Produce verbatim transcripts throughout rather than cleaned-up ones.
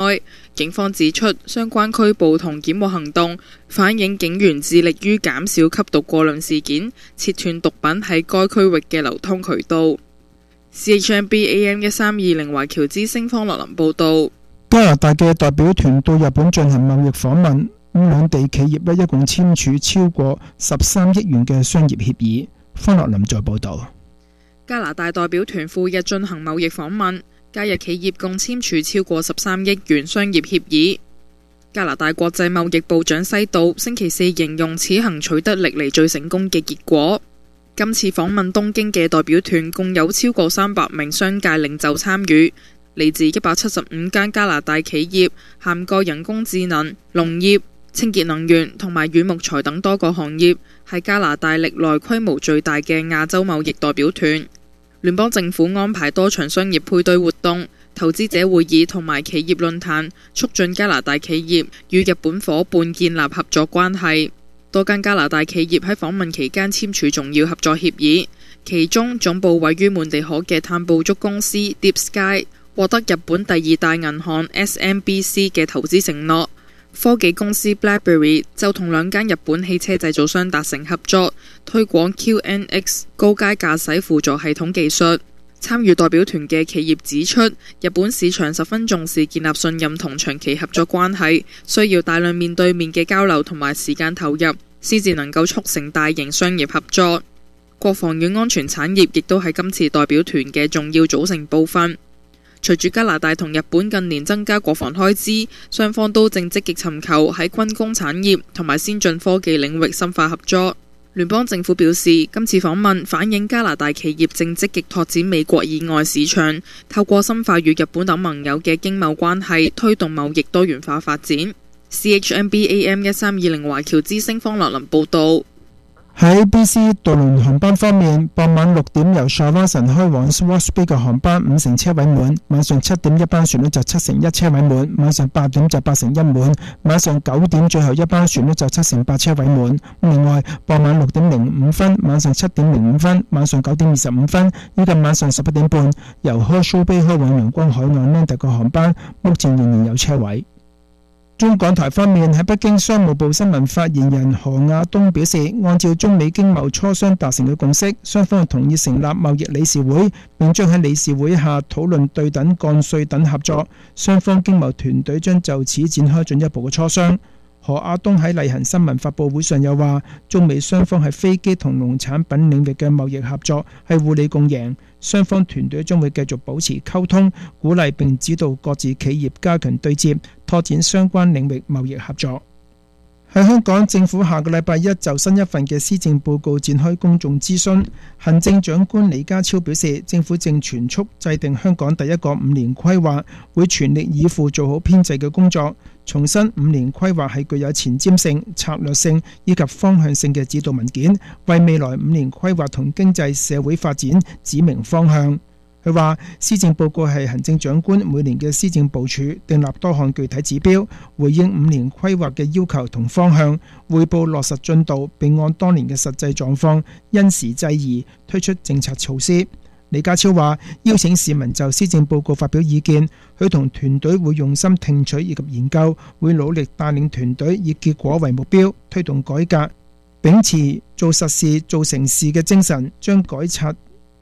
開。警方指出，相關拘捕同檢獲行動反映警員致力於減少吸毒過量事件，切斷毒品喺該區域嘅流通渠道。C H M B A M 一三二零華僑之聲方樂林報道。 加拿大嘅代表團到日本進行貿易訪問，咁兩地企業咧一共簽署超過十三億元嘅商業協議。方樂林再報道。 加拿大代表團赴日進行貿易訪問，加日企業共簽署超過十三億元商業協議。加拿大國際貿易部長西道星期四形容此行取得歷嚟最成功嘅結果。今次訪問東京嘅代表團共有超過三百名商界領袖參與，嚟自一百七十五間加拿大企業，涵蓋人工智能、農業、清潔能源同埋軟木材等多個行業，係加拿大歷來規模最大嘅亞洲貿易代表團。聯邦政府安排多場商業配對活動、投資者會議同埋企業論壇，促進加拿大企業與日本伙伴建立合作關係。多間加拿大企業喺訪問期間簽署重要合作協議，其中總部位於滿地可嘅碳捕捉公司 Deep Sky 獲得日本第二大銀行 S M B C 嘅投資承諾。科技公司 BlackBerry 就同兩間日本汽車製造商達成合作，推廣 Q N X 高階駕駛輔助系統技術。參與代表團嘅企業指出，日本市場十分重視建立信任同長期合作關係，需要大量面對面嘅交流同埋時間投入，先至能夠促成大型商業合作。國防與安全產業亦都係今次代表團嘅重要組成部分。隨住加拿大同日本近年增加國防開支，雙方都正積極尋求喺軍工產業同埋先進科技領域深化合作。聯邦政府表示，今次訪問反映加拿大企業正積極拓展美國以外市場，透過深化與日本等盟友嘅經貿關係，推動貿易多元化發展。C H M B A M 一三二零華僑之聲方樂林報道。 喺 B C 渡輪航班方面，傍晚六點由 Shawinigan 開往 Swartz Bay 嘅航班五成車位滿，晚上七點一班船呢就七成一車位滿，晚上八點就八成一滿，晚上九點最後一班船呢就七成八車位滿。另外，傍晚六點零五分、晚上七點零五分、晚上九點二十五分以及晚上十一點半由 Hershey Bay 開往陽光海岸呢第個航班，目前仍然有車位。中港台方面，喺北京商務部新聞發言人何亞東表示，按照中美經貿磋商達成嘅共識，雙方同意成立貿易理事會，並將喺理事會下討論對等降稅等合作。雙方經貿團隊將就此展開進一步嘅磋商。何亞東喺例行新聞發佈會上又話，中美雙方喺飛機同農產品領域嘅貿易合作係互利共贏，雙方團隊將會繼續保持溝通，鼓勵並指導各自企業加強對接，拓展相關領域貿易合作。喺香港，政府下個禮拜一就新一份嘅施政報告展開公眾諮詢。行政長官李家超表示，政府正全速制定香港第一個五年規劃，會全力以赴做好編制嘅工作。重申五年規劃係具有前瞻性、策略性以及方向性嘅指導文件，為未來五年規劃同經濟社會發展指明方向。佢話，施政報告係行政長官每年嘅施政部署，訂立多項具體指標，回應五年規劃嘅要求同方向，匯報落實進度，並按當年嘅實際狀況因時制宜推出政策措施。李家超話，邀請市民就施政報告發表意見，佢同團隊會用心聽取以及研究，會努力帶領團隊以結果為目標，推動改革，秉持做實事做成事嘅精神，將改策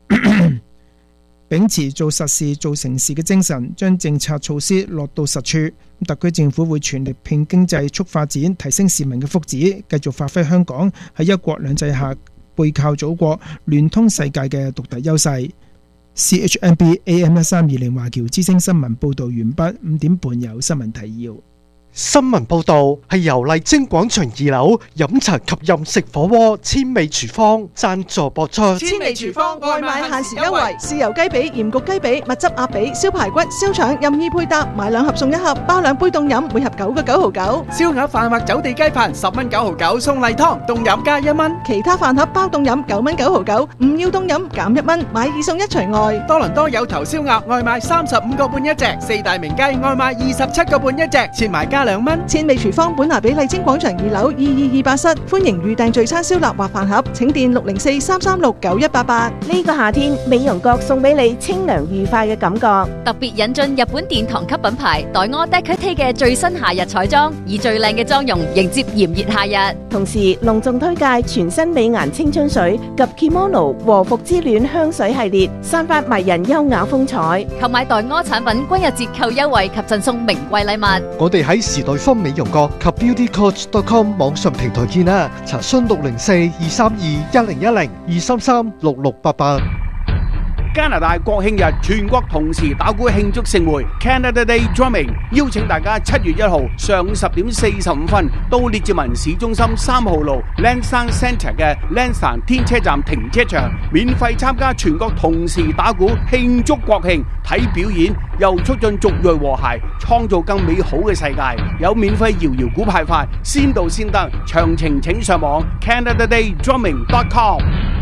秉持做實事做成事嘅精神，將政策措施落到實處。特區政府會全力拼經濟促發展，提升市民嘅福祉，繼續發揮香港喺一國兩制下背靠祖國、聯通世界嘅獨特優勢。C H M B A M 一三二零華僑之聲新聞報導完畢，五點半有新聞提要。 新聞報導係由麗晶廣場二樓飲茶及任食火鍋千味廚房贊助播出。 千味廚房外賣限時優惠，豉油雞髀、鹽焗雞髀、蜜汁鴨髀、燒排骨、燒腸任意配搭，買兩盒送一盒，包兩杯凍飲，每盒九個九毫九。 燒鴨飯或走地雞飯十蚊九毫九，送例湯凍飲加一蚊。 其他飯盒包凍飲九蚊九毫九，唔要凍飲減一蚊，買二送一除外。 多倫多有頭燒鴨外賣三十五個半一隻，四大名雞外賣二十七個半一隻，切埋加兩蚊。 千味廚房本拿比麗晶廣場二樓二二二八室，歡迎預訂聚餐燒臘或飯盒，請電六零四三三六九一八八。 呢個夏天，美容閣送俾你清涼愉快嘅感覺。 特別引進日本殿堂級品牌黛柯 Decarte 嘅最新夏日彩妝，以最靚嘅妝容迎接炎熱夏日。 同時隆重推介全新美顏青春水及 Kimono 和服之戀香水系列，散發迷人優雅風采。 購買黛柯產品均有折扣優惠及贈送名貴禮物。 我哋喺時代坊美容閣及 beauty coach dot com 網上平台見啦，查詢六零四二三二一零一零二三三六六八八。 加拿大國慶日全國同時打鼓慶祝盛會 Canada Day Drumming， 邀請大家七月一號上午十點四十五分到列治文市中心三號路 Lansdowne Centre 嘅 Lansdowne 天車站停車場，免費參加全國同時打鼓慶祝國慶，睇表演又促進族裔和諧，創造更美好嘅世界。有免費搖搖鼓派發，先到先得，詳情請上網 canada day drumming dot com。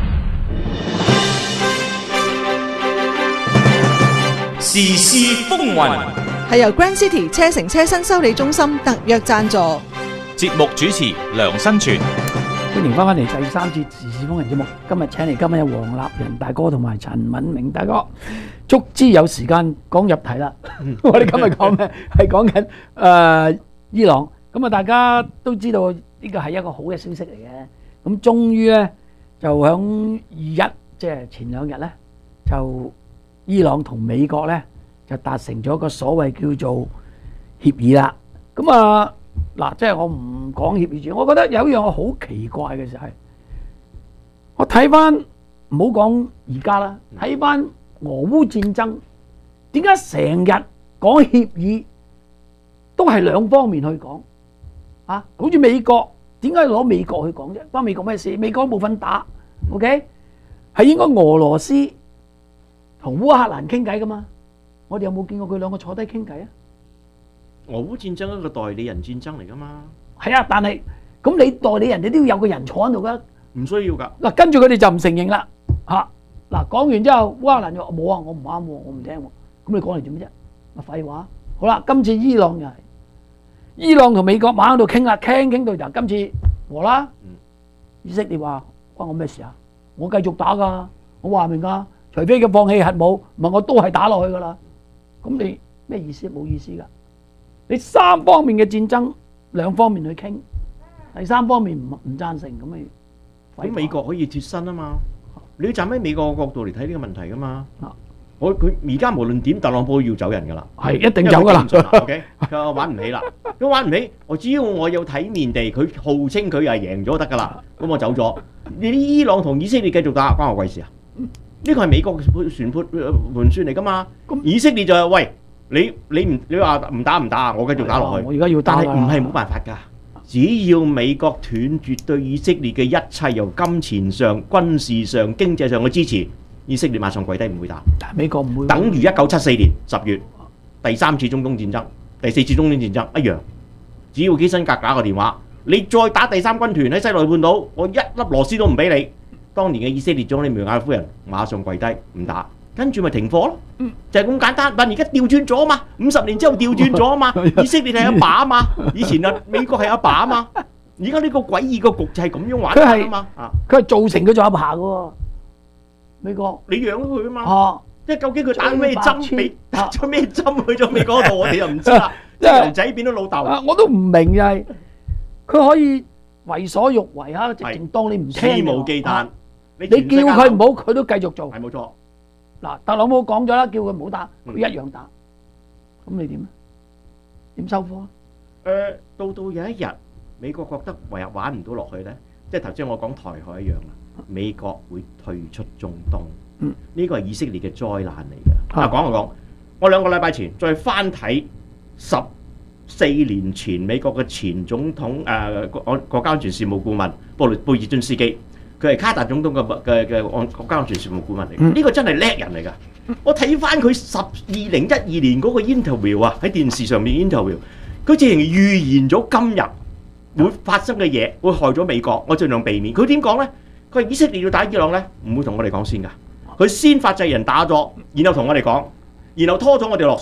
時事風雲係由 Grand City 車城車身修理中心特約贊助。 節目主持梁新全， 歡迎翻返嚟第三節時事風雲節目。今日請嚟今日有黃立仁大哥同埋陳敏明大哥，足之有時間講入題啦。我哋今日講咩？係講緊誒伊朗。咁啊，大家都知道呢個係一個好嘅消息嚟嘅。咁終於咧就響二一，即係前兩日咧就。伊朗同美國咧就達成咗一個所謂叫做協議啦。咁啊嗱，即係我唔講協議住，我覺得有一樣我好奇怪嘅就係，我睇翻唔好講而家啦，睇翻俄烏戰爭，點解成日講協議都係兩方面去講啊？好似美國點解攞美國去講啫？關美國咩事？美國冇份打 ，OK？ 係應該俄羅斯同烏克蘭傾偈噶嘛？我哋有冇見過佢兩個坐低傾偈啊？ 俄烏戰爭一個代理人戰爭嚟噶嘛？ 係啊，但係咁你代理人你都要有個人坐喺度噶。唔需要噶。嗱， 跟住佢哋就唔承認啦。嚇嗱，講完之後，烏克蘭就話冇啊，我唔啱喎，我唔聽喎。咁你講嚟做咩啫？咪廢話。好啦，今次伊朗又係伊朗同美國猛喺度傾啦，傾傾到就今次和啦。以色列話關我咩事啊？我繼續打噶，我話明噶。除非佢放棄核武，唔係我都係打落去噶啦。咁你咩意思？冇意思噶。你三方面嘅戰爭，兩方面去傾，第三方面唔唔贊成咁咪？ 咁美國可以脫身啊嘛？你要站喺美國嘅角度嚟睇呢個問題噶嘛？我佢而家無論點，特朗普要走人噶啦， 係一定走噶啦。 OK， 佢玩唔起啦，佢玩唔起。我只要我有體面地，佢號稱佢係贏咗得噶啦，咁我走咗。你啲伊朗同以色列繼續打，關我鬼事啊？呢個係美國嘅船盤盤算嚟噶嘛？以色列就係喂你你唔你話唔打唔打，我繼續打落去。 我而家要打， 但係唔係冇辦法㗎。只要美國斷絕對以色列嘅一切由金錢上、軍事上、經濟上嘅支持，以色列馬上跪低唔會打。 但美國唔會。 等於一九七四年十月第三次中東戰爭、第四次中東戰爭一樣。只要基辛格打個電話，你再打第三軍團喺西奈半島，我一粒螺絲都唔俾你。當年嘅以色列總理梅亞夫人馬上跪低唔打，跟住咪停火咯，嗯、就係咁簡單。但而家調轉咗啊嘛，五十年之後調轉咗啊嘛，以色列係阿爸啊嘛，以前啊美國係阿爸啊嘛，而家呢個詭異個局就係咁樣玩啊嘛， 佢係造成佢做阿爸嘅喎，美國你養咗佢啊嘛， 啊即係究竟佢打咩針俾打咗咩針去咗美國度，我哋又唔知啦，即係由仔變咗老豆、 啊，我都唔明就係佢可以為所欲為啊，直情當你唔聽， 肆無忌憚。 你叫佢唔好，佢都繼續做。 係冇錯。 嗱，特朗普講咗啦，叫佢唔好打，佢一樣打。咁你點啊？點收貨啊？ 誒，到到有一日，美國覺得唯有玩唔到落去咧，即係頭先我講台海一樣啦，美國會退出中東。嗯，呢個係以色列嘅災難嚟嘅。嗱，講就講，我兩個禮拜前再翻睇十四年前美國嘅前總統誒國國家安全事務顧問布雷貝爾津斯基。佢係卡達總統嘅嘅嘅安國家安全事務顧問嚟嘅，呢、嗯、個真係叻人嚟㗎。我睇翻佢十二零一二年嗰個 interview 啊，喺電視上面 interview， 佢直情預言咗今日會發生嘅嘢，會害咗美國。我盡量避免。佢點講咧？佢話以色列要打伊朗咧，唔會同我哋講先㗎。佢先發制人打咗，然後同我哋講，然後拖咗我哋落水，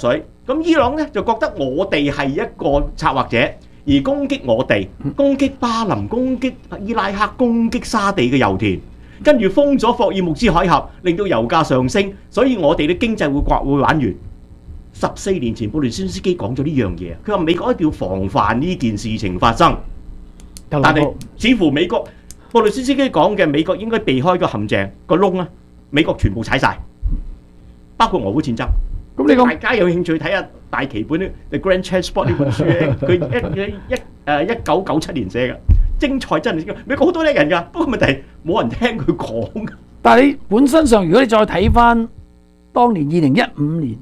咁伊朗咧就覺得我哋係一個策劃者，而攻擊我哋，攻擊巴林，攻擊伊拉克，攻擊沙地嘅油田，跟住封咗霍爾木茲海峽，令到油價上升，所以我哋啲經濟會刮會玩完。十四年前布列斯基講咗呢樣嘢，佢話美國一定要防範呢件事情發生，但係似乎美國布列斯基講嘅美國應該避開個陷阱個窿啊，美國全部踩晒，包括俄烏戰爭。咁你大家有興趣睇下大棋本咧，《The Grand Chessboard》呢本書咧，佢一一誒一九九七年寫嘅，精彩真係。美國好多叻人㗎，不過問題係冇人聽佢講㗎。 但係你本身上，如果你再睇翻當年二零一五年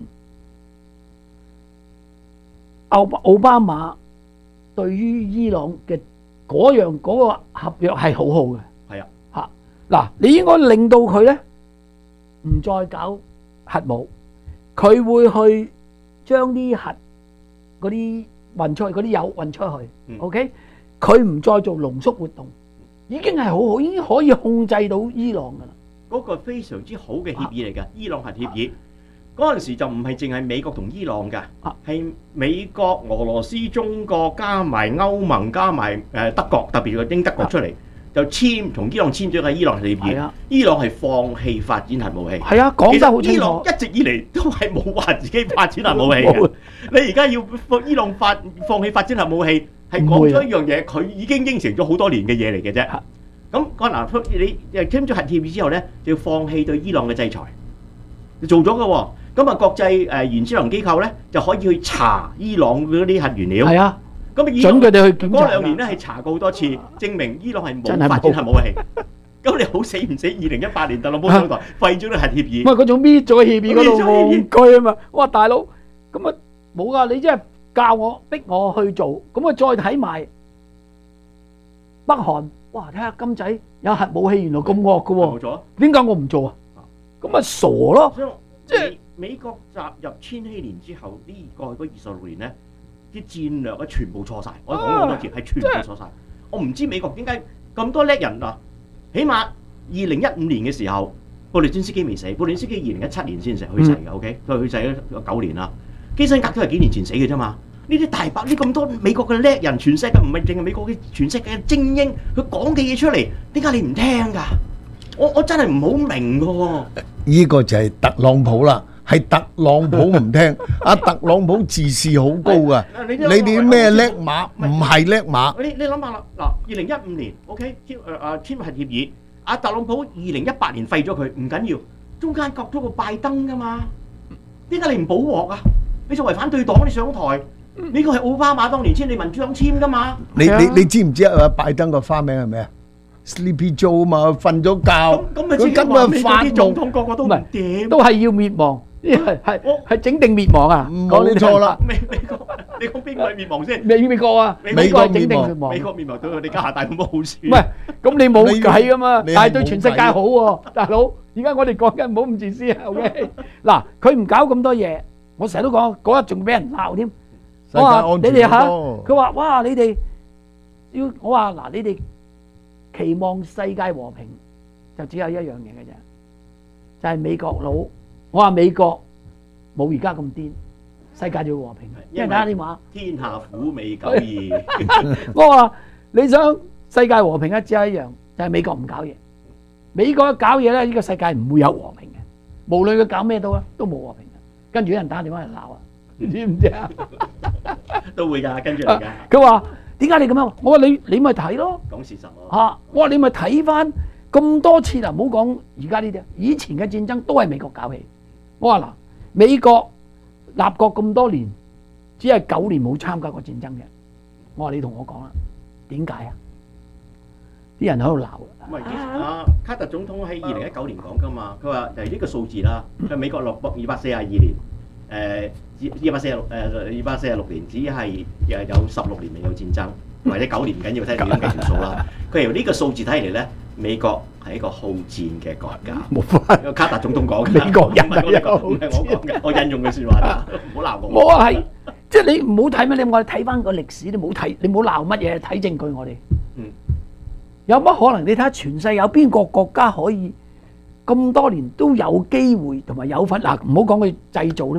奧奧巴馬對於伊朗嘅嗰樣嗰個合約係好好嘅。 係啊， 嚇嗱，你應該令到佢咧唔再搞核武。佢會去將啲核嗰啲運出去，嗰啲油運出去。嗯、OK，佢唔再做濃縮活動，已經係好好，已經可以控制到伊朗㗎啦。 嗰個非常之好嘅協議嚟㗎，啊、伊朗核協議嗰陣、啊、時就唔係淨係美國同伊朗㗎，係、啊、美國、俄羅斯、中國加埋歐盟加埋誒德國，特別係英德國出嚟。啊就簽同伊朗簽咗個伊朗協議，伊朗係放棄發展核武器。係啊，講得好清楚。伊朗一直以嚟都係冇話自己發展核武器嘅。你而家要伊朗發放棄發展核武器，係講咗一樣嘢，佢已經應承咗好多年嘅嘢嚟嘅啫。咁講嗱，你誒簽咗核協議之後咧，就要放棄對伊朗嘅制裁，做咗嘅喎。咁啊，國際誒原子能機構咧就可以去查伊朗嗰啲核原料。係啊。咁準佢哋去檢查。嗰兩年咧係查過好多次，證明伊朗係冇發展核武器。咁你好死唔死？二零一八年特朗普上台廢咗啲核協議。唔係嗰種搣咗協議嗰度戇居啊嘛！我話大佬，咁啊冇啊！你即係教我逼我去做，咁啊再睇埋北韓，哇！睇下金仔有核武器，原來咁惡嘅喎。冇錯。點解我唔做啊？咁咪傻咯！即係美國踏入千禧年之後，呢過去嗰二十六年咧。啲戰略咧全部錯晒，我講好多次係全部錯晒。我唔知美國點解咁多叻人啊！起碼二零一五年嘅時候，布列津斯基未死，布列津斯基二零一七年先成去世嘅 ，OK， 佢去世咗九年啦。基辛格都係幾年前死嘅啫嘛。呢啲大白呢咁多美國嘅叻人，全世界唔係淨係美國嘅，全世界嘅精英，佢講嘅嘢出嚟，點解你唔聽㗎？我我真係唔好明㗎喎。 呢個就係特朗普啦。係特朗普唔聽，阿特朗普自視好高噶，你哋咩叻馬？唔係叻馬。 你你諗下啦，嗱，二零一五年 OK 簽誒誒簽核協議，阿特朗普二零一八年廢咗佢，唔緊要，中間隔咗個拜登噶嘛，點解你唔補鑊啊？你作為反對黨，你上台，呢個係奧巴馬當年簽，你民主黨簽噶嘛？ 你你你知唔知啊？拜登個花名係咩啊？Sleepy Joe 啊嘛，瞓咗覺，佢根本發夢， 總統個個都唔掂， 都係要滅亡。係係係整定滅亡啊！ 冇錯啦， 美美國你講邊個係滅亡先？ 美美國啊，美國係整定滅亡。 美國滅亡對我哋加拿大冇乜好處。 唔係，咁你冇計噶嘛？但係對全世界好喎，大佬。而家我哋講緊唔好咁自私啊。OK，嗱，佢唔搞咁多嘢，我成日都講嗰日仲俾人鬧添。我話你哋嚇，佢話哇，你哋要我話嗱，你哋期望世界和平就只有一樣嘢嘅啫，就係美國佬。我話美國冇而家咁癲，世界就要和平。因為打電話， 天下苦味久矣。 我話你想世界和平咧，只係一樣，就係美國唔搞嘢。美國一搞嘢咧，呢個世界唔會有和平嘅。無論佢搞咩都啊，都冇和平嘅。跟住有人打電話嚟鬧啊，你知唔知啊？ 都會㗎，跟住嚟㗎。 佢話點解你咁樣？我話你你咪睇咯。 講事實咯。 嚇！我話你咪睇翻咁多次啦，唔好講而家呢啲，以前嘅戰爭都係美國搞起。我話嗱，美國立國咁多年，只係九年冇參加過戰爭嘅。我話你同我講啦，點解啊？啲人喺度鬧。 唔係，阿卡特總統喺二零一九年講㗎嘛，佢話就係呢個數字啦。佢美國落國二百四十二年，誒二百四十六誒二百四十六年，只係誒有十六年未有戰爭，或者九年唔緊要，睇點計條數啦。佢由呢個數字睇嚟咧，美國係一個好戰嘅國家。冇法，卡特總統講嘅。美國人唔係我唔係我講嘅，我引用嘅説話啦，唔好鬧我。 我係即係你唔好睇咩？你我哋睇翻個歷史，你唔好睇，你唔好鬧乜嘢，睇證據我哋。嗯。有乜可能？你睇下全世界有邊個國家可以咁多年都有機會同埋有份嗱？唔好講佢製造啦咩？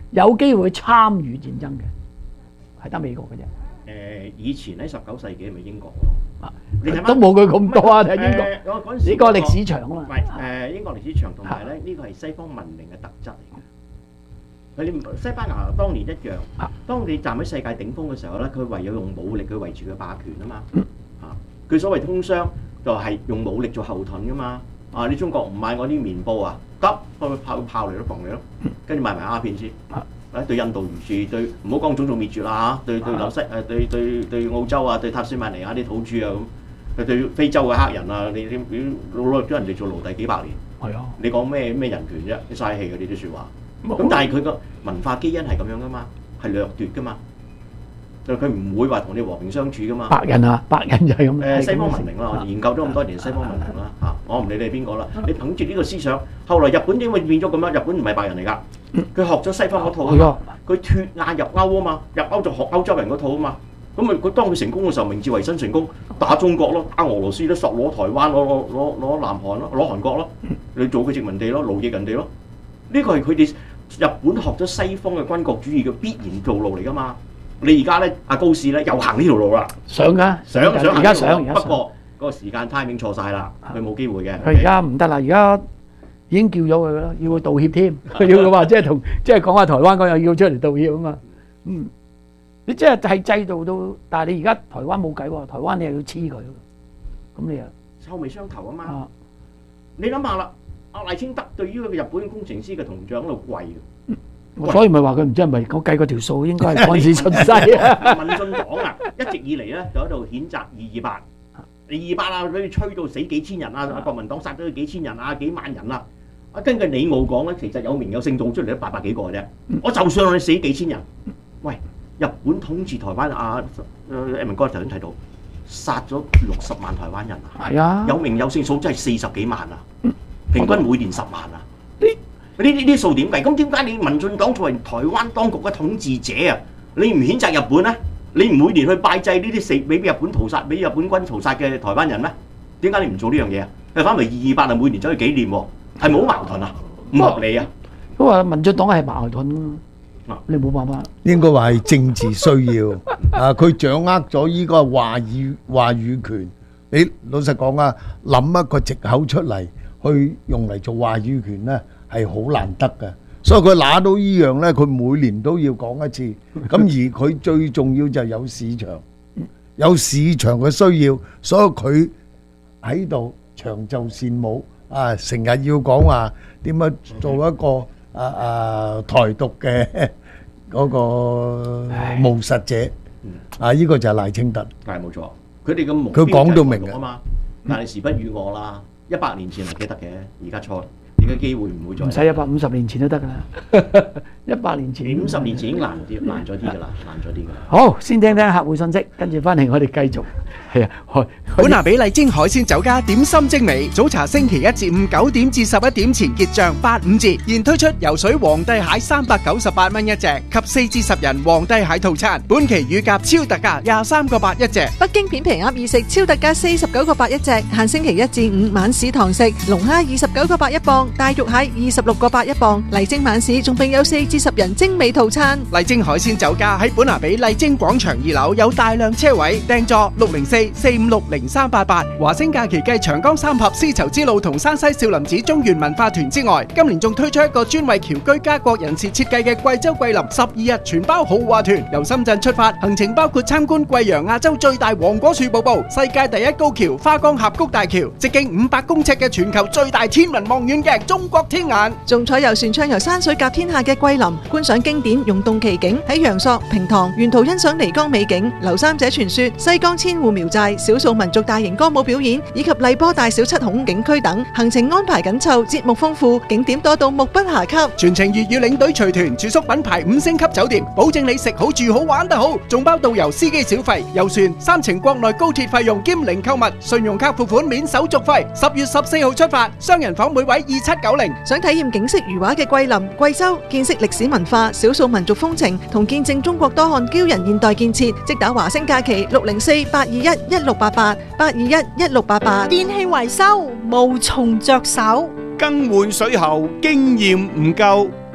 有機會參與戰爭嘅，係得美國嘅啫。 誒，以前喺十九世紀咪英國咯，你睇都冇佢咁多啊！睇英國， 我嗰陣時呢個歷史長啊嘛。 唔係誒，英國歷史長同埋咧，呢個係西方文明嘅特質嚟嘅。佢西班牙當年一樣，當你站喺世界頂峰嘅時候咧，佢唯有用武力去維持佢霸權啊嘛。嚇，佢所謂通商就係用武力做後盾噶嘛。啊，你中國唔買我啲棉布啊，得佢炮炮嚟都防你咯，跟住買埋鴉片先。誒對印度如是，對唔好講種族滅絕啦嚇，對對紐西誒對對對澳洲啊，對塔斯馬尼亞啲土著啊咁，對非洲嘅黑人啊，你你你攞咗人哋做奴隸幾百年，係啊，你講咩咩人權啫？嘥氣嘅呢啲説話。咁但係佢個文化基因係咁樣噶嘛，係掠奪噶嘛，就佢唔會話同你和平相處噶嘛。 白人啊，白人就係咁。 誒西方文明啦，我研究咗咁多年西方文明啦嚇，我唔理你係邊個啦，你憑住呢個思想，後來日本點會變咗咁樣？日本唔係白人嚟㗎。佢學咗西方嗰套啊嘛，佢脫亞入歐啊嘛，入歐就學歐洲人嗰套啊嘛，咁咪佢當佢成功嘅時候，明治維新成功，打中國咯，打俄羅斯咯，索攞台灣，攞攞攞攞南韓咯，攞韓國咯，你做佢殖民地咯，奴役人哋咯，呢個係佢哋日本學咗西方嘅軍國主義嘅必然道路嚟噶嘛。你而家咧，阿高士咧又行呢條路啦， 想㗎， 想想而家想， 不過嗰個時間 timing 錯曬啦，佢冇機會嘅。 佢而家唔得啦，而家。已經叫咗佢啦，要佢道歉添，要佢話即係同即係講下台灣嗰又要出嚟道歉啊嘛。嗯，你即係係制度到，但係你而家台灣冇計喎，台灣你又要黐佢，咁你又臭味相投啊嘛。啊你諗下啦，阿賴清德對於個日本工程師嘅銅像喺度跪嘅， 嗯、所以咪話佢唔知係咪我計嗰條數應該係嗰陣時出世啊。 民進黨啊，一直以嚟咧就喺度譴責二二八，二二八啊，俾佢吹到死幾千人啊，國民黨殺咗佢幾千人啊，幾萬人啊。啊，根據李敖講咧，其實有名有姓做出嚟都八百幾個嘅啫。我就算你死幾千人，喂，日本統治台灣啊，誒明哥頭先睇到殺咗六十萬台灣人啊， 係啊， 有名有姓數真係四十幾萬啊，平均每年十萬啊。呢呢呢啲數點計？咁點解你民進黨作為台灣當局嘅統治者啊，你唔譴責日本咧？你唔每年去拜祭呢啲死俾日本屠殺、俾日本軍屠殺嘅台灣人咩？點解你唔做呢樣嘢啊？誒，反為二二八啊，每年走去紀念喎。係冇矛盾啊，唔合理啊！ 都話民進黨係矛盾，你冇辦法。 應該話係政治需要啊！佢掌握咗依個話語話語權。你老實講啊，諗一個藉口出嚟去用嚟做話語權咧，係好難得嘅。所以佢拿到依樣咧，佢每年都要講一次。咁而佢最重要就係有市場，有市場嘅需要，所以佢喺度長袖善舞。啊！成日要講話點樣做一個啊啊台獨嘅嗰個務實者啊！呢個就係賴清德， 係冇錯。佢哋嘅目標佢講到明啊嘛，但係時不與我啦。一百年前係記得嘅，而家錯，而家機會唔會再。 唔使一百五十年前都得㗎啦，一百年前。 五十年前已經難啲，難咗啲㗎啦，難咗啲㗎啦。 好，先聽聽客戶信息，跟住翻嚟我哋繼續。係啊， 本拿比麗晶海鮮酒家點心精美，早茶星期一至五九點至十一點前結賬八五折，現推出游水皇帝蟹三百九十八蚊一隻，及四至十人皇帝蟹套餐，本期乳鴿超特價廿三個八一隻。 北京片皮鴨意食超特價四十九個八一隻，限星期一至五晚市堂食，龍蝦二十九個八一磅，大肉蟹二十六個八一磅。麗晶晚市仲並有四至十人精美套餐。 麗晶海鮮酒家喺本拿比麗晶廣場二樓有大量車位，訂座六零四四五六零三八八。華星假期繼長江三峽絲綢之路同山西少林寺中原文化團之外，今年仲推出一個專為僑居家國人士設計嘅貴州桂林十二日全包豪華團，由深圳出發，行程包括參觀貴陽亞洲最大黃果樹瀑布、世界第一高橋花崗峽谷大橋、直徑五百公尺嘅全球最大天文望遠鏡中國天眼， 仲採遊船暢遊山水甲天下嘅桂林，觀賞經典溶洞奇景，喺陽朔、平塘沿途欣賞漓江美景，劉三姐傳說、西江千戶苗寨、少數民族大型歌舞表演，以及荔波大小七孔景區等，行程安排緊湊，節目豐富，景點多到目不暇給。 全程粵語領隊隨團，住宿品牌五星級酒店，保證你食好住好玩得好，仲包導遊司機小費、遊船、三程國內高鐵費用兼零購物，信用卡付款免手續費。十月十四號出發，雙人房每位二七九零。 想體驗景色如畫嘅桂林、貴州，見識歷史文化、少數民族風情，同見證中國多項驕人現代建設，即打華星假期六零四八二一一六八八八二一一六八八。 電器維修無從着手， 更換水喉經驗唔夠，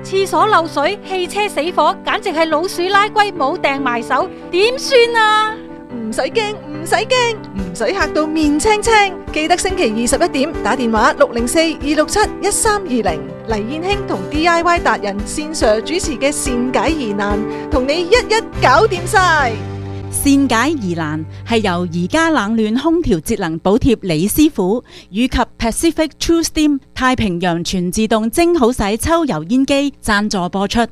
廁所漏水、汽車死火，簡直係老鼠拉龜冇掟埋手，點算啊？ 唔使驚，唔使驚，唔使嚇到面青青。記得星期二十一點打電話六零四二六七一三二零，黎燕卿同 D I Y 達人線上主持嘅善解疑難，同你一一搞掂晒。 善解疑難係由宜家冷暖空調節能補貼李師傅以及 Pacific True Steam 太平洋全自動蒸好洗抽油煙機贊助播出。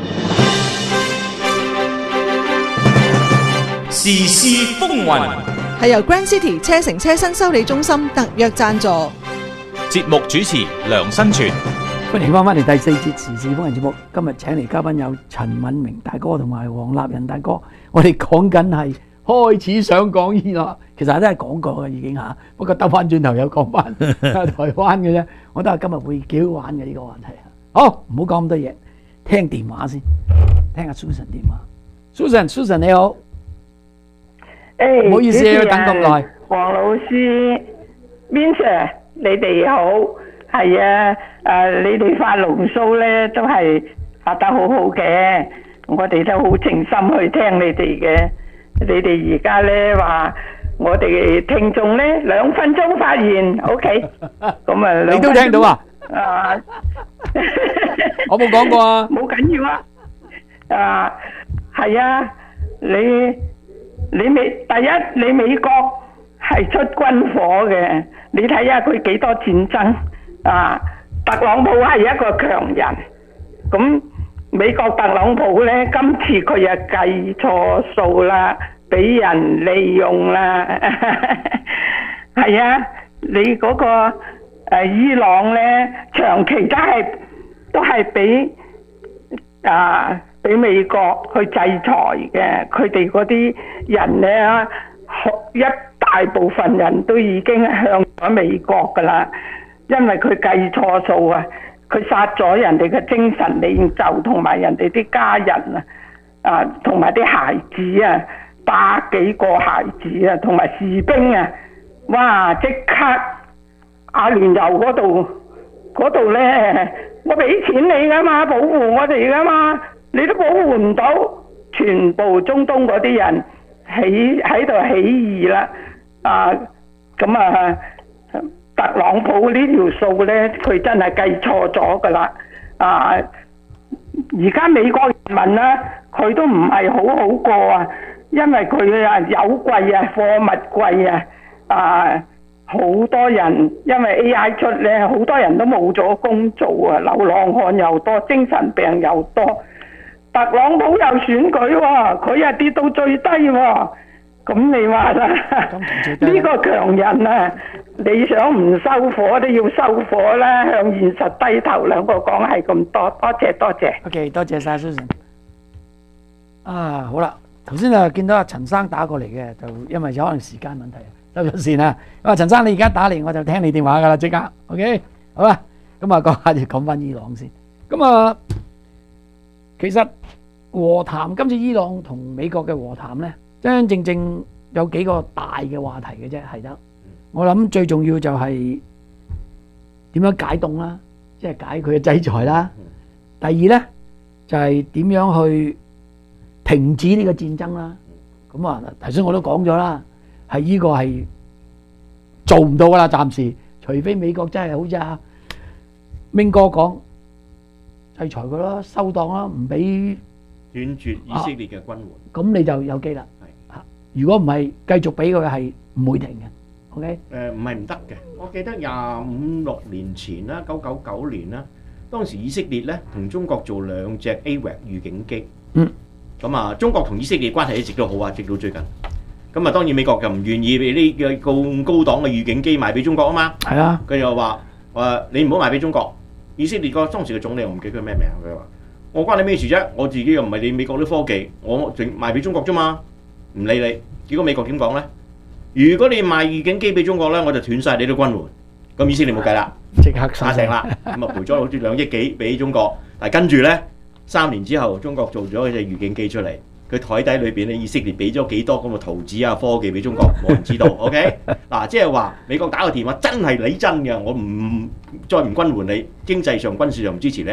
時事風雲係由 Grand City 車城車新修理中心特約贊助。 節目主持梁新全， 歡迎翻返嚟第四節時事風雲節目。今日請嚟嘉賓有陳敏明大哥同埋黃立仁大哥。我哋講緊係開始想講伊朗，其實都係講過嘅已經嚇，不過兜翻轉頭又講翻台灣嘅啫。我都係今日會幾好玩嘅呢個話題。好，唔好講咁多嘢，聽電話先，聽下 Susan 電話。Susan，Susan 你好。 誒， 唔好意思啊，等咁耐。 黃老師 ，Vincent，你哋好，係啊，誒，你哋發牢騷咧都係發得好好嘅，我哋都好靜心去聽你哋嘅。你哋而家咧話，我哋聽眾咧兩分鐘發言 ，OK， 咁啊， 你都聽到啊？ 啊， 我冇講過啊。 冇緊要啊，啊，係啊，你。你美第一，你美國係出軍火嘅，你睇下佢幾多戰爭啊！特朗普係一個強人，咁美國特朗普呢，今次佢又計錯數啦，俾人利用啦，係啊！你嗰個誒伊朗呢，長期都係都係俾啊。俾美國去制裁嘅，佢哋嗰啲人呢，一大部分人都已經向咗美國噶啦，因為佢計錯數啊，佢殺咗人哋嘅精神領袖同埋人哋啲家人啊，啊同埋啲孩子啊，百幾個孩子啊，同埋士兵啊，哇！即刻阿聯酋嗰度嗰度呢，我俾錢你噶嘛，保護我哋噶嘛。你都保護唔到，全部中東嗰啲人起喺度起義啦！啊，咁啊，特朗普呢條數呢，佢真係計錯咗噶啦！啊，而家美國人民呢，佢都唔係好好過啊，因為佢啊油貴啊，貨物貴啊，啊，好多人因為 A I 出呢，好多人都冇咗工做啊，流浪漢又多，精神病又多。特朗普又選舉喎，佢又跌到最低喎，咁你話啦？呢個強人啊，你想唔收火都要收火啦，向現實低頭。兩個講係咁多，多謝多謝。 OK， 多謝晒 Susan。啊，好啦，頭先啊見到阿陳生打過嚟嘅，就因為有可能時間問題收咗線啊。咁啊，陳生你而家打嚟我就聽你電話噶啦，即刻 OK， 好啦。咁啊，講下就講翻伊朗先。咁啊。其實和談今次伊朗同美國嘅和談呢，真真正正有幾個大嘅話題嘅啫，係得。我諗最重要就係點樣解凍啦，即係解佢嘅制裁啦。第二呢，就係點樣去停止呢個戰爭啦。咁啊，頭先我都講咗啦，係呢個係做唔到噶啦，暫時，除非美國真係好似阿明哥講。制裁佢咯，收檔啦，唔俾斷絕以色列嘅軍援。 咁你就有機啦。係，如果唔係繼續俾佢係唔會停嘅。OK。誒唔係唔得嘅。我記得廿五六年前啦，九九九年啦，當時以色列咧同中國做兩隻 A W A C 預警機。 嗯。 咁啊，中國同以色列關係一直都好啊，直到最近。咁啊，當然美國就唔願意俾呢個咁高檔嘅預警機賣俾中國啊嘛。 係啊。 佢又話：誒你唔好賣俾中國。以色列個當時嘅總理我唔記得佢咩名，佢話：我關你咩事啫？我自己又唔係你美國啲科技，我淨賣俾中國啫嘛，唔理你。結果美國點講咧？如果你賣預警機俾中國咧，我就斷晒你啲軍援。咁以色列冇計啦， 即刻殺成啦。咁啊賠咗好似兩億幾俾中國，但係跟住咧三年之後，中國做咗隻預警機出嚟，佢台底裏邊咧以色列俾咗幾多咁嘅圖紙啊科技俾中國，冇人知道。OK 嗱，即係話美國打個電話真係你真嘅，我唔再唔軍援你，經濟上軍事上唔支持咧，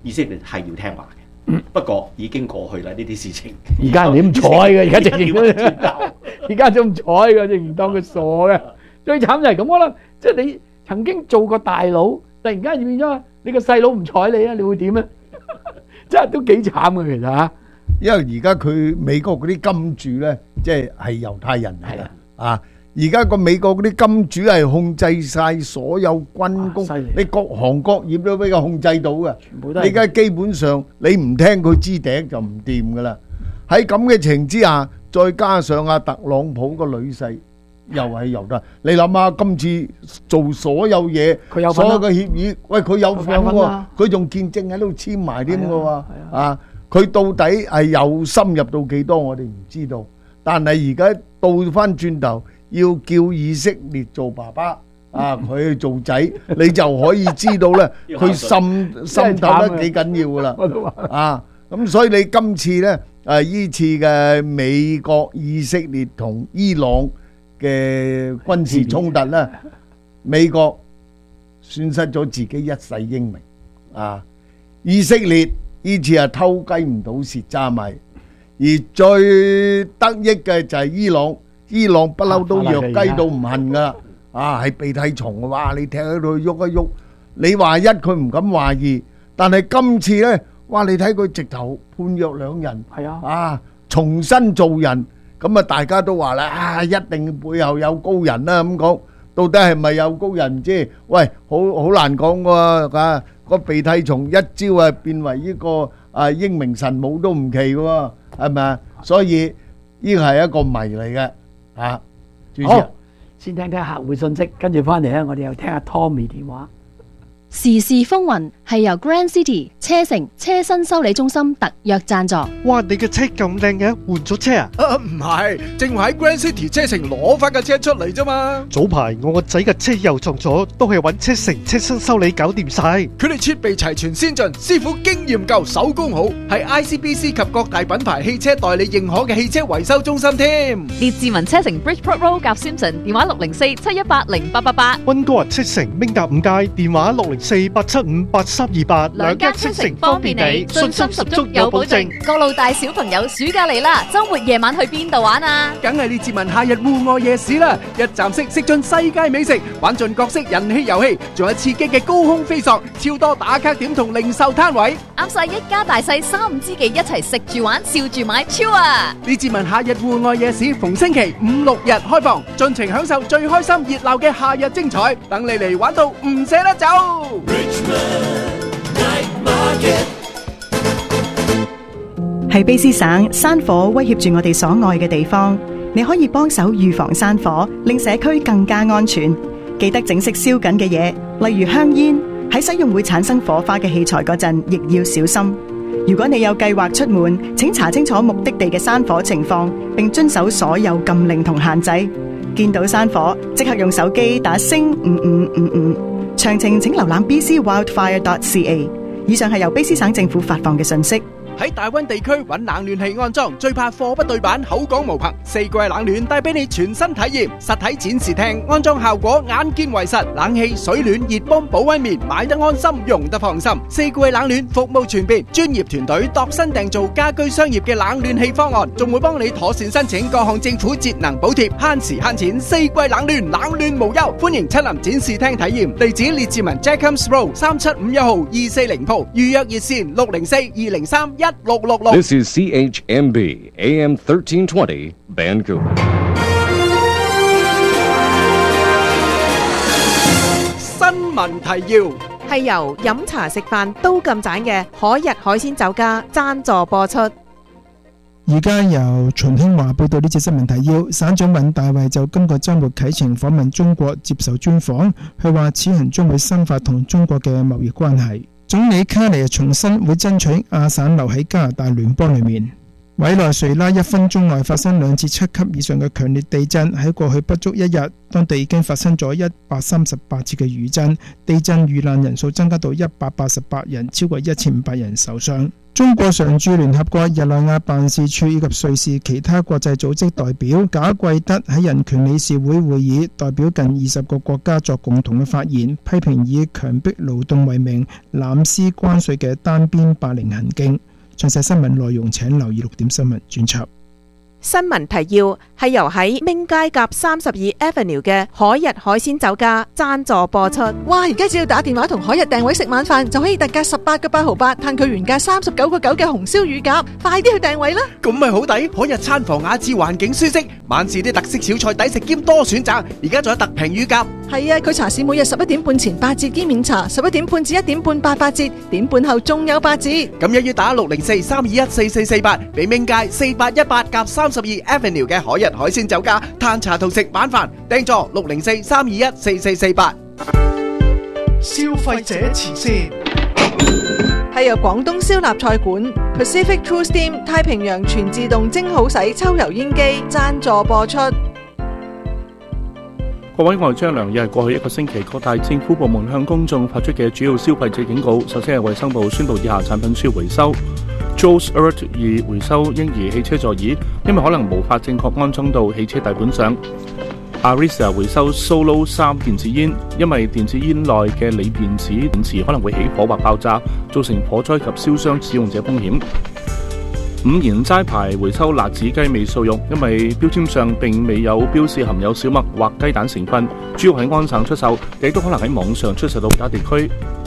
以色列係要聽話嘅。嗯、不過已經過去啦，呢啲事情。 而家人哋唔睬嘅，而家直情而家都唔睬嘅，直情當佢傻嘅。最慘就係咁可能，即係你曾經做過大佬，突然間變咗你個細佬唔睬你啊，你會點咧？真係都幾慘嘅其實嚇。 因為而家佢美國嗰啲金主咧，即係係猶太人嚟嘅啊。而家個美國嗰啲金主係控制晒所有軍工，你各行各業都俾佢控制到嘅。你而家基本上你唔聽佢支笛就唔掂噶啦。喺咁嘅情之下，再加上阿特朗普個女婿又係猶太，你諗下今次做所有嘢，所有嘅協議，喂佢有份喎，佢仲見證喺度簽埋添嘅喎。啊，佢到底係有深入到幾多，我哋唔知道。但係而家倒翻轉頭。要叫以色列做爸爸啊，佢去做仔，你就可以知道咧，佢滲滲透得幾緊要噶啦啊！咁所以你今次咧，誒依次嘅美國、以色列同伊朗嘅軍事衝突咧，美國損失咗自己一世英名啊！以色列依次係偷雞唔到蝕渣米，而最得益嘅就係伊朗。伊朗不嬲都弱雞到唔恨噶，啊係鼻涕蟲，哇！你踢喺度喐一喐，你話一佢唔敢話二，但係今次咧，哇！你睇佢直頭判若兩人，係啊，啊重新做人，咁啊大家都話啦，啊一定背後有高人啦咁講，到底係咪有高人唔知？喂，好好難講喎，啊個鼻涕蟲一朝啊變為呢個啊英明神武都唔奇喎，係咪啊？所以呢個係一個謎嚟嘅。啊， 好，先聽聽客戶信息，跟住翻嚟咧，我哋又聽下 Tommy 電話。 時事風雲係由 Grand City 車城車身修理中心特約贊助。 哇！你嘅車咁靚嘅，換咗車啊？ 啊，唔係，正話喺 Grand City 車城攞翻架車出嚟啫嘛。 早排我個仔嘅車又撞咗，都係揾車城車身修理搞掂晒。 佢哋設備齊全先進，師傅經驗夠，手工好，係 I C B C 及各大品牌汽車代理認可嘅汽車維修中心添。 列治文車城 Bridgeport Road 夾 Simpson， 電話六零四七一八零八八八。 溫哥華車城明達五街，電話六零四八七五八三二八。 兩間車城方便你，信心十足有保證。各路大小朋友暑假嚟啦，周末夜晚去邊度玩啊？ 梗係列治文夏日戶外夜市啦！一站式食盡世界美食，玩盡各式人氣遊戲，仲有刺激嘅高空飛索，超多打卡點同零售攤位， 啱晒一家大細三五知己一齊食住玩，笑住買，超啊！ 列治文夏日戶外夜市逢星期五六日開放，盡情享受最開心熱鬧嘅夏日精彩，等你嚟玩到唔捨得走。 喺卑詩省，山火威脅住我哋所愛嘅地方，你可以幫手預防山火，令社區更加安全。記得整熄燒緊嘅嘢，例如香煙。喺使用會產生火花嘅器材嗰陣，亦要小心。如果你有計劃出門，請查清楚目的地嘅山火情況，並遵守所有禁令同限制。見到山火，即刻用手機打星五五五五。詳情請瀏覽 b c wildfire dot c a。以上係由卑詩省政府發放嘅信息。 喺大溫地區揾冷暖氣安裝，最怕貨不對版，口講無憑。四季冷暖帶俾你全新體驗，實體展示廳安裝效果眼見為實，冷氣、水暖、熱泵、保溫棉，買得安心，用得放心。四季冷暖服務全面，專業團隊度身訂造家居商業嘅冷暖氣方案，仲會幫你妥善申請各項政府節能補貼，慳時慳錢。四季冷暖，冷暖無憂，歡迎親臨展示廳體驗。地址列治文 Jacobs Road 三七五一號二四零鋪，預約熱線六零四二零三一六六六。 This is C H M B A M thirteen twenty Vancouver。 新聞提要係由飲茶食飯都咁盞嘅海逸海鮮酒家贊助播出。 而家由秦興華報道呢隻新聞提要。省長尹大衛就今個週末啟程訪問中國接受專訪，佢話此行將會深化同中國嘅貿易關係。總理卡尼重申會爭取亞省留喺加拿大聯邦裏面。 委內瑞拉一分鐘內發生兩次七級以上嘅強烈地震，喺過去不足一日，當地已經發生咗一百三十八次嘅餘震，地震遇難人數增加到一百八十八人，超過一千五百人受傷。中國常駐聯合國日內瓦辦事處以及瑞士其他國際組織代表賈貴德喺人權理事會會議代表近二十個國家作共同嘅發言，批評以強迫勞動為名濫施關稅嘅單邊霸凌行徑。詳細新聞內容請留意六點新聞專輯。 新聞提要係由喺明街夾三十二 Avenue 嘅海日海鮮酒家贊助播出。 哇！而家只要打電話同海日訂位食晚飯，就可以特價十八個八毫八，嘆佢原價三十九個九嘅紅燒乳鴿，快啲去訂位啦！ 咁咪好抵！海日餐房雅致，環境舒適，晚市啲特色小菜抵食兼多選擇，而家仲有特平乳鴿。 係啊，佢茶市每日十一點半前八折兼免茶，十一點半至一點半八八折，點半後仲有八折。 咁一於打六零四三二一四四四八，俾明街四八一八夾三十二 Avenue 嘅海日海鮮酒家嘆茶同食晚飯，訂座六零四三二一四四四八。 消費者前線係由廣東燒臘菜館 Pacific True Steam 太平洋全自動蒸好洗抽油煙機贊助播出。 各位，我係張良，又係過去一個星期各大政府部門向公眾發出嘅主要消費者警告。首先係衛生部宣布以下產品需要回收。Joe's Earth 二回收嬰兒汽車座椅，因為可能無法正確安裝到汽車底盤上。Arisa 回收 Solo 三電子煙，因為電子煙內嘅鋰電子電池可能會起火或爆炸，造成火災及燒傷使用者風險。五言齋牌回收辣子雞味素肉，因為標籤上並未有標示含有小麥或雞蛋成分，主要喺安省出售，亦都可能喺網上出售到其他地區。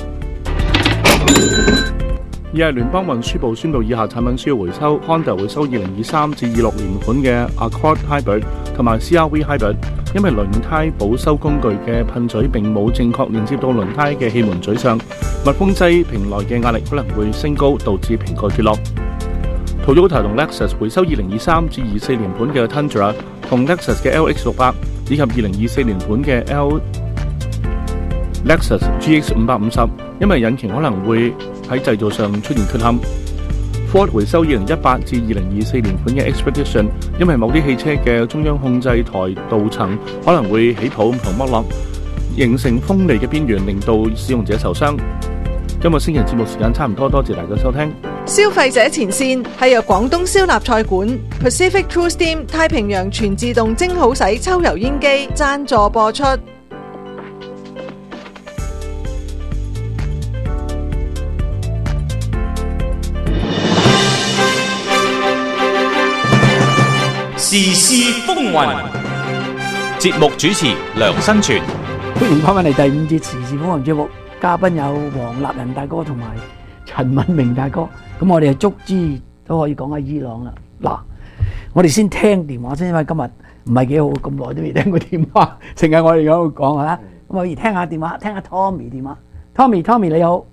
而係聯邦運輸部宣布以下產品需要回收 ：Honda 回收二零二三至二六年款嘅 Accord Hybrid 同埋 C R V Hybrid， 因為輪胎保修工具嘅噴嘴並冇正確連接到輪胎嘅氣門嘴上，密封劑瓶內嘅壓力可能會升高，導致瓶蓋脫落。Toyota 同 Lexus 回收二零二三至二四年款嘅 Tundra 同 Lexus 嘅 L X 六百，以及二零二四年款嘅 L Lexus G X 五百五十，因為引擎可能會喺製造上出現缺陷。Ford 回收二零一八至二零二四年款嘅 Expedition， 因為某啲汽車嘅中央控制台鍍層可能會起泡同剝落，形成鋒利嘅邊緣，令到使用者受傷。今日星期日節目時間差唔多，多謝大家收聽。 消費者前線係由廣東燒臘菜館 Pacific True Steam 太平洋全自動蒸好洗抽油煙機贊助播出。 時事風雲，節目主持梁新全。 歡迎翻返嚟第五節時事風雲節目，嘉賓有黃立仁大哥同埋陳敏明大哥。咁我哋係足之都可以講下伊朗啦。嗱，我哋先聽電話先，因為今日唔係幾好，咁耐都未聽過電話，成日我哋喺度講下。咁我哋聽下電話，聽下 Tommy 電話。Tommy，Tommy 你好，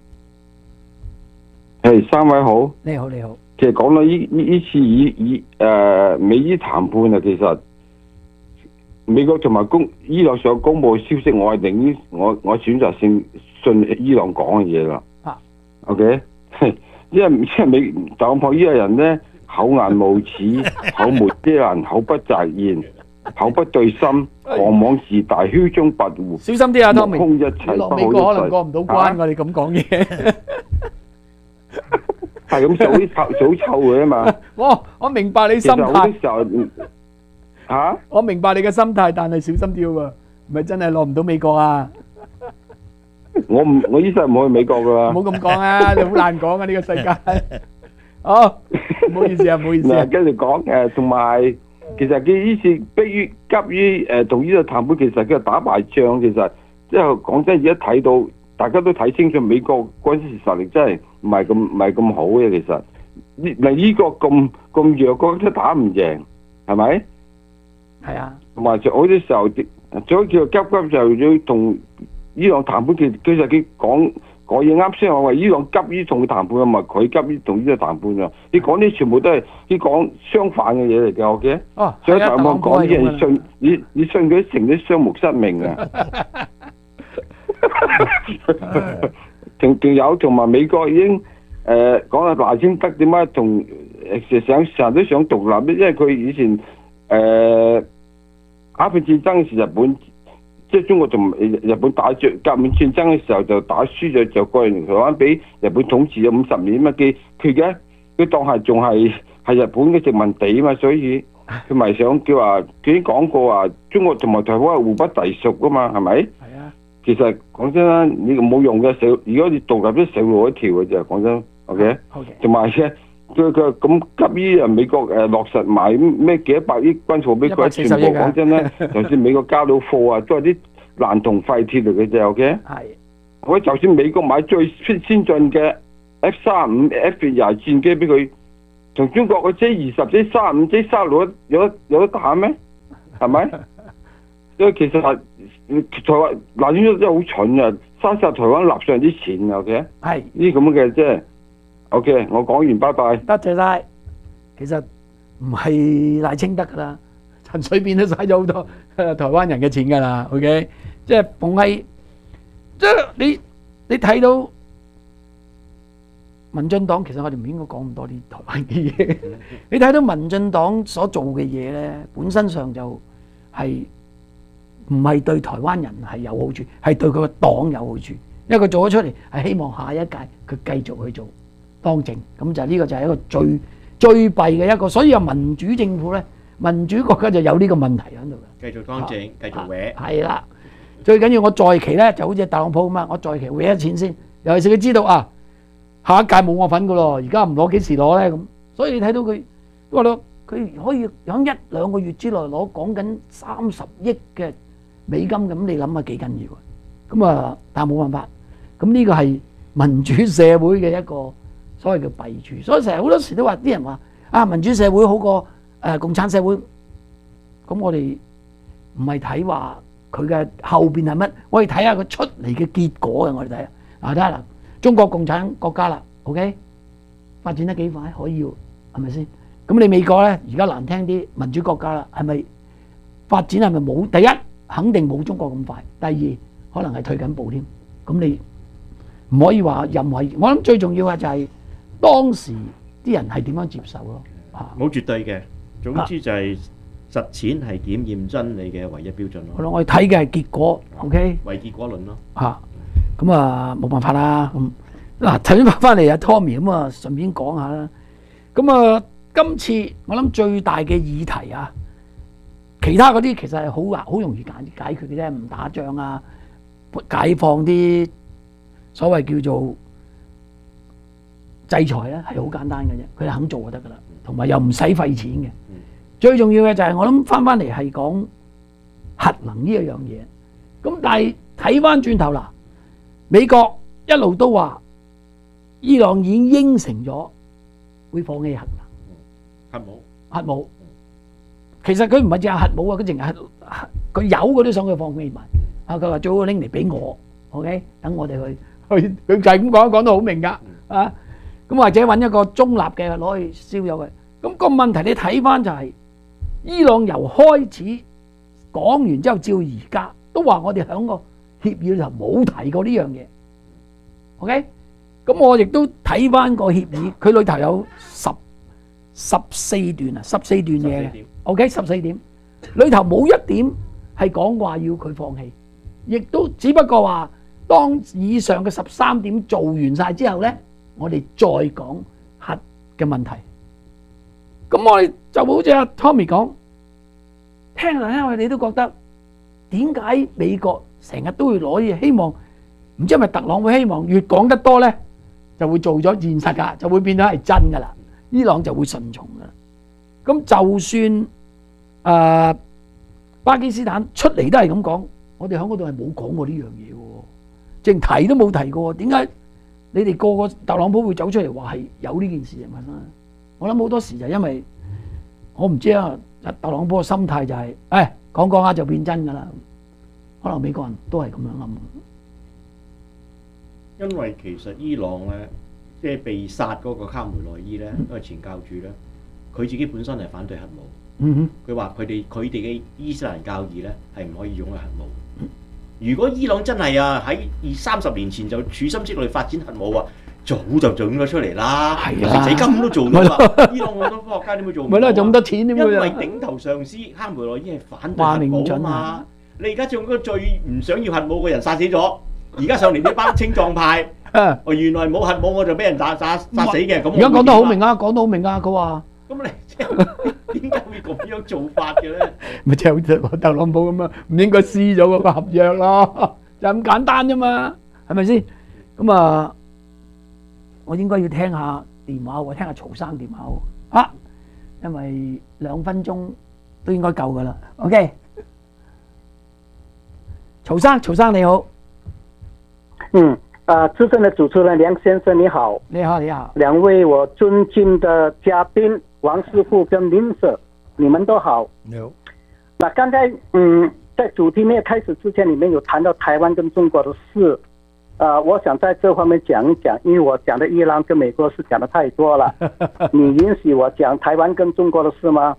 係三位好， 你好你好。 其實講到呢呢呢次以以誒美伊談判啊，其實美國同埋公伊朗上公佈嘅消息，我係寧願我我選擇性信伊朗講嘅嘢啦。啊 ，OK， 因為因為美特朗普呢個人咧厚顏無恥，口無遮攔，口不擇言，口不對心，狂妄自大，囂張跋扈。 小心啲啊 ，Tommy！ 空一切不好一世。 美國可能過唔到關，我哋咁講嘢。 係咁早臭早臭嘅嘛。我我明白你心態。 其實好多時候嚇， 我明白你嘅心態，但係小心啲喎，唔係真係落唔到美國啊！ 我唔我依世唔去美國噶啦。 唔好咁講啊！你好難講啊！呢個世界。哦，唔好意思啊，唔好意思啊。 跟住講誒，同埋其實佢呢次迫於急於誒同呢個談判，其實佢打敗仗，其實即係講真，而家睇到大家都睇清楚美國軍事實力真係唔係咁唔係咁好嘅。其實呢嗱呢個咁咁弱國都打唔贏，係咪？ 係啊。 同埋就好多時候，所以叫急急就要同伊朗談判。其其實佢講講嘢啱先，我話伊朗急於同佢談判，唔係佢急於同呢個談判啊！你講啲全部都係啲講相反嘅嘢嚟嘅，OK？哦，所以特朗普講啲嘢信，你你信佢成啲雙目失明啊！仲仲有同埋美國已經誒講啦，賴清德點解同誒想成日都想獨立，因為佢以前誒鴉片戰爭時日本。即係中國同日本打仗革命戰爭嘅時候就打輸咗，就過嚟台灣俾日本統治咗五十年嘛。佢佢嘅佢當係仲係係日本嘅殖民地嘛，所以佢咪想叫話佢已經講過話中國同埋台灣係互不隸屬噶嘛，係咪？係啊。其實講真啦，你冇用嘅社，如果你獨立都社會一條嘅啫。講真 ，OK。OK。同埋嘅佢佢咁急於啊美國誒落實買咩幾多百億軍火俾佢，全部講真咧，就算美國交到貨啊，都係啲爛銅廢鐵嚟嘅啫。OK。係。我就算美國買最先進嘅 F 三五、F 廿戰機俾佢，同中國嘅 J 二十、J 三五、J 三六有得有得打咩？係咪？所以其實係台灣嗱呢啲真係好蠢啊！嘥晒台灣納稅人啲錢啊。OK。係呢啲咁嘅即係。OK， 我講完，拜拜。 多謝晒。其實唔係賴清德噶啦，陳水扁都使咗好多台灣人嘅錢噶啦。OK， 即係逢係，即係你你睇到民進黨，其實我哋唔應該講咁多啲台灣嘅嘢。你睇到民進黨所做嘅嘢咧，本身上就係唔係對台灣人係有好處，係對佢個黨有好處，因為佢做咗出嚟係希望下一屆佢繼續去做。當政咁就呢個就係一個最最弊嘅一個，所以有民主政府咧，民主國家就有呢個問題喺度嘅。 繼續當政，繼續搲。係啦，最緊要我在期咧就好似特朗普咁啊，我在期搲咗錢先，尤其是佢知道啊，下一屆冇我份噶咯，而家唔攞幾時攞咧咁，所以你睇到佢話咯，佢可以喺一兩個月之內攞講緊三十億嘅美金咁，你諗下幾緊要啊？咁啊，但係冇辦法，咁呢個係民主社會嘅一個。所謂嘅弊處，所以成日好多時都話啲人話啊，民主社會好過誒、呃、共產社會。咁我哋唔係睇話佢嘅後邊係乜，我哋睇下佢出嚟嘅結果嘅。我哋睇下嗱，睇下嗱，中國共產國家啦 ，OK， 發展得幾快，可以係咪先？咁你美國咧，而家難聽啲民主國家啦，係咪發展係咪冇？第一肯定冇中國咁快，第二可能係退緊步添。咁你唔可以話任何，我諗最重要嘅就係、是。當時啲人係點樣接受咯？ 冇絕對嘅，總之就係實踐係檢驗真理嘅唯一標準咯。 好啦，我哋睇嘅係結果 ，OK？ 唯結果論咯。 嚇，咁啊冇辦法啦。咁嗱，頭先翻翻嚟阿 Tommy 咁啊，順便講下啦。咁啊，今次我諗最大嘅議題啊，其他嗰啲其實係好好容易解解決嘅啫，唔打仗啊，解放啲所謂叫做。制裁咧係好簡單嘅啫，佢哋肯做就得噶啦，同埋又唔使費錢嘅。嗯、最重要嘅就係我諗翻翻嚟係講核能呢一樣嘢。咁但係睇翻轉頭啦，美國一路都話伊朗已經應承咗會放棄核能。 核武， 核武。其實佢唔係淨係核武啊，佢淨係佢有嗰啲想佢放棄埋。啊，佢話最好拎嚟俾我 ，OK， 等我哋去去，佢就係咁講，講得好明噶啊。咁或者揾一個中立嘅攞去燒咗佢。咁個問題你睇翻就係，伊朗由開始講完之後，照而家都話我哋喺個協議裏頭冇提過呢樣嘢。OK，咁我亦都睇翻個協議，佢裏頭有十十四段啊，十四段嘢嘅。OK， 十四點裏頭冇一點係講話要佢放棄，亦都只不過話當以上嘅十三點做完晒之後咧。我哋再講核嘅問題，咁我哋就好似阿 Tommy 講，聽嚟聽去你都覺得點解美國成日都會攞嘢，希望唔知係咪特朗普希望越講得多咧，就會做咗現實噶，就會變咗係真噶啦，伊朗就會順從噶啦。咁就算誒、呃、巴基斯坦出嚟都係咁講，我哋喺嗰度係冇講過呢樣嘢嘅，淨提都冇提過，點解？你哋個個特朗普會走出嚟話係有呢件事嘅問題，我諗好多時就因為我唔知啊，特朗普嘅心態就係、是，誒講講下就變真㗎啦。可能美國人都係咁樣諗。 因為其實伊朗咧，即係被殺嗰個卡梅內伊咧，因為前教主咧，佢自己本身係反對核武。嗯哼，佢話佢哋佢哋嘅伊斯蘭教義咧係唔可以擁有核武。如果伊朗真係啊喺二三十年前就處心積慮發展核武啊， 早就整咗出嚟啦， 係啊死金都做到啦。伊朗好多科學家點會做唔到啊？ 咪咯，就咁多錢點因為會啊？ 頂頭上司哈梅內伊係反對話核武啊明唔準啊嘛。你而家仲嗰個最唔想要核武嘅人殺死咗，而家上嚟呢班青壯派，哦原來冇核武我就俾人炸炸殺死嘅，咁而家講得好明啊，講得好明啊，佢話咁你即係點解會咁樣做法嘅咧？ 咪即係好似特朗普咁啊，唔應該撕咗嗰個合約咯，就咁簡單啫嘛，係咪先？咁啊，我應該要聽下電話喎，聽下曹生電話喎，啊，因為兩分鐘都應該夠噶啦。OK， 曹生，曹生你好。 嗯，啊、呃，資深的主持人梁先生你好， 你好你好， 兩位我尊敬的嘉賓王師傅跟林 Sir， 你們都好。 你好。 那剛才嗯，在主題沒有開始之前，你們有談到台灣跟中國的事，啊、呃，我想在這方面講一講，因為我講的伊朗跟美國是講得太多了，你允許我講台灣跟中國的事嗎？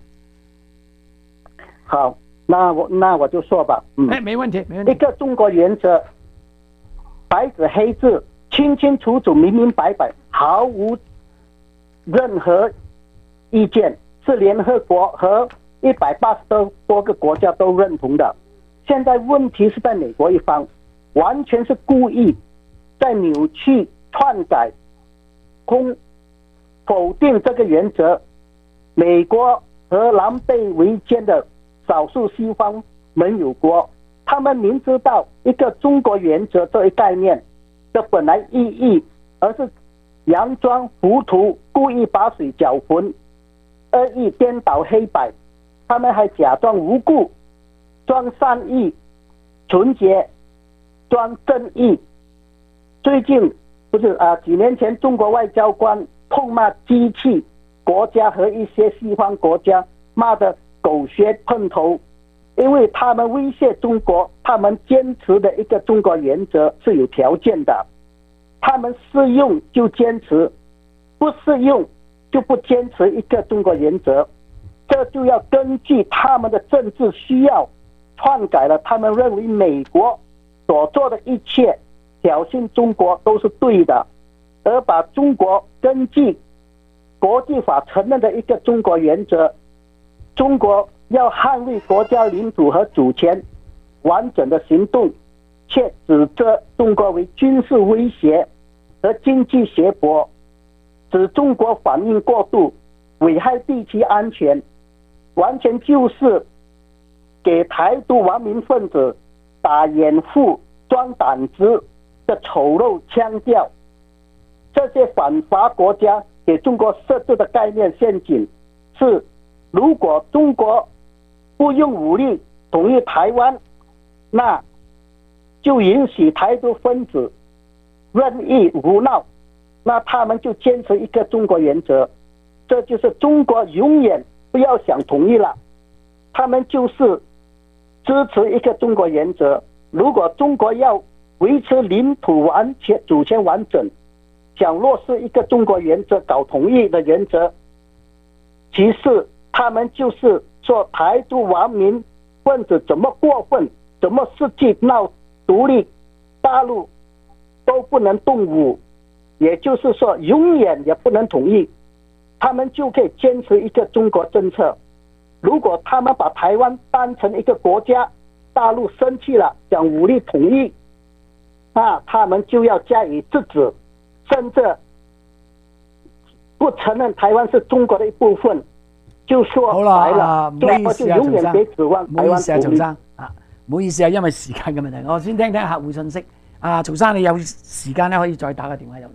好，那我那我就說吧。嗯， 哎，沒問題，沒問題。 一個中國原則。白紙黑字，清清楚楚，明明白白，毫無任何意見，是聯合國和一百八十多多個國家都認同的。現在問題是在美國一方，完全是故意在扭曲、篡改、空否定這個原則。美國和狼狽為奸的少數西方盟友國，他們明知道一個中國原則這一概念的本來意義，而是佯裝糊塗，故意把水攪渾，惡意顛倒黑白，他們還假裝無辜，裝善意、純潔，裝正義。最近不是啊，幾年前中國外交官痛罵機器國家和一些西方國家，罵得狗血噴頭。因為他們威脅中國，他們堅持的一個中國原則是有條件的，他們適用就堅持，不適用就不堅持一個中國原則，這就要根據他們的政治需要，篡改了他們認為美國所做的一切挑釁中國都是對的，而把中國根據國際法承認的一個中國原則，中國要捍衛國家領土和主權完整的行動，卻指責中國為軍事威脅和經濟脅迫，指中國反應過度，危害地區安全，完全就是給台獨亡民分子打掩護、壯膽子的醜陋腔調。這些反華國家給中國設置的概念陷阱是，如果中國不用武力統一台灣，那就允許台獨分子任意胡鬧，那他們就堅持一個中國原則，這就是中國永遠不要想統一了，他們就是支持一個中國原則。如果中國要維持領土完全主權完整，想落實一個中國原則，搞統一的原則，其實他們就是說台獨亡民分子怎麼過分，怎麼世紀鬧獨立，大陸都不能動武，也就是說永遠也不能統一，他們就可以堅持一個中國政策。如果他們把台灣當成一個國家，大陸生氣了想武力統一，那他們就要加以制止，甚至不承認台灣是中國的一部分，就說白了， 唔好意思啊， 就永遠別指望台灣獨立。 啊，唔好意思啊，因為時間嘅問題，我先聽聽客戶信息。啊，曹生，你有時間咧可以再打個電話入嚟。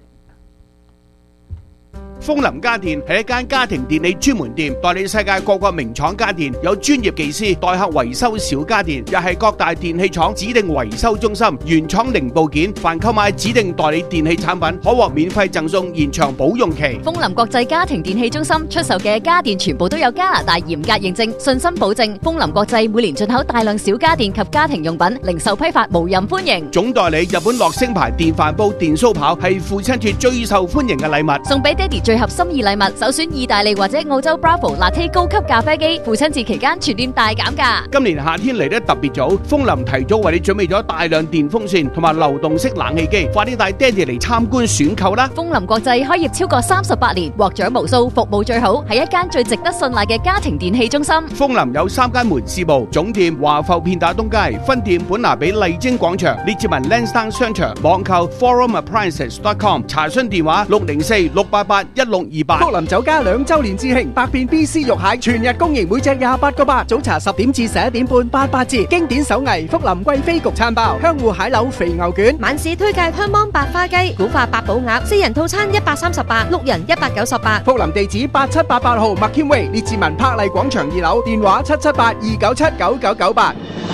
豐林家電係一間家庭電器專門店，代理世界各國名廠家電，有專業技師代客維修小家電，又係各大電器廠指定維修中心，原廠零部件，凡購買指定代理電器產品，可獲免費贈送延長保用期。 豐林國際家庭電器中心出售嘅家電全部都有加拿大嚴格認證，信心保證。豐林國際每年進口大量小家電及家庭用品，零售批發無任歡迎。 總代理日本樂聲牌電飯煲、電酥刨係父親節最受歡迎嘅禮物， 送俾爹哋最合心意禮物，首選意大利或者澳洲 Bravo Latte 高級咖啡機。父親節期間全店大減價。 今年夏天嚟得特別早，風林提早為你準備咗大量電風扇同埋流動式冷氣機，快啲帶爹哋嚟參觀選購啦！ 風林國際開業超過三十八年，獲獎無數，服務最好，係一間最值得信賴嘅家庭電器中心。 風林有三間門市部，總店華埠片打東街，分店本拿比麗晶廣場，列治文 Lansdowne 商場，網購 forum appliances dot com， 查詢電話六零四六八八一六二八。 福林酒家兩週年致慶，百變 B C 肉蟹全日供應，每隻廿八個八，早茶十點至十一點半八八折。經典手藝福林貴妃焗餐包，香芋蟹柳肥牛卷， 晚市推介香芒白花雞、古法八寶鴨，四人套餐一百三十八，六人一百九十八。 福林地址八七八八號麥謙威，列治文柏麗廣場二樓，電話七七八二九七九九九八。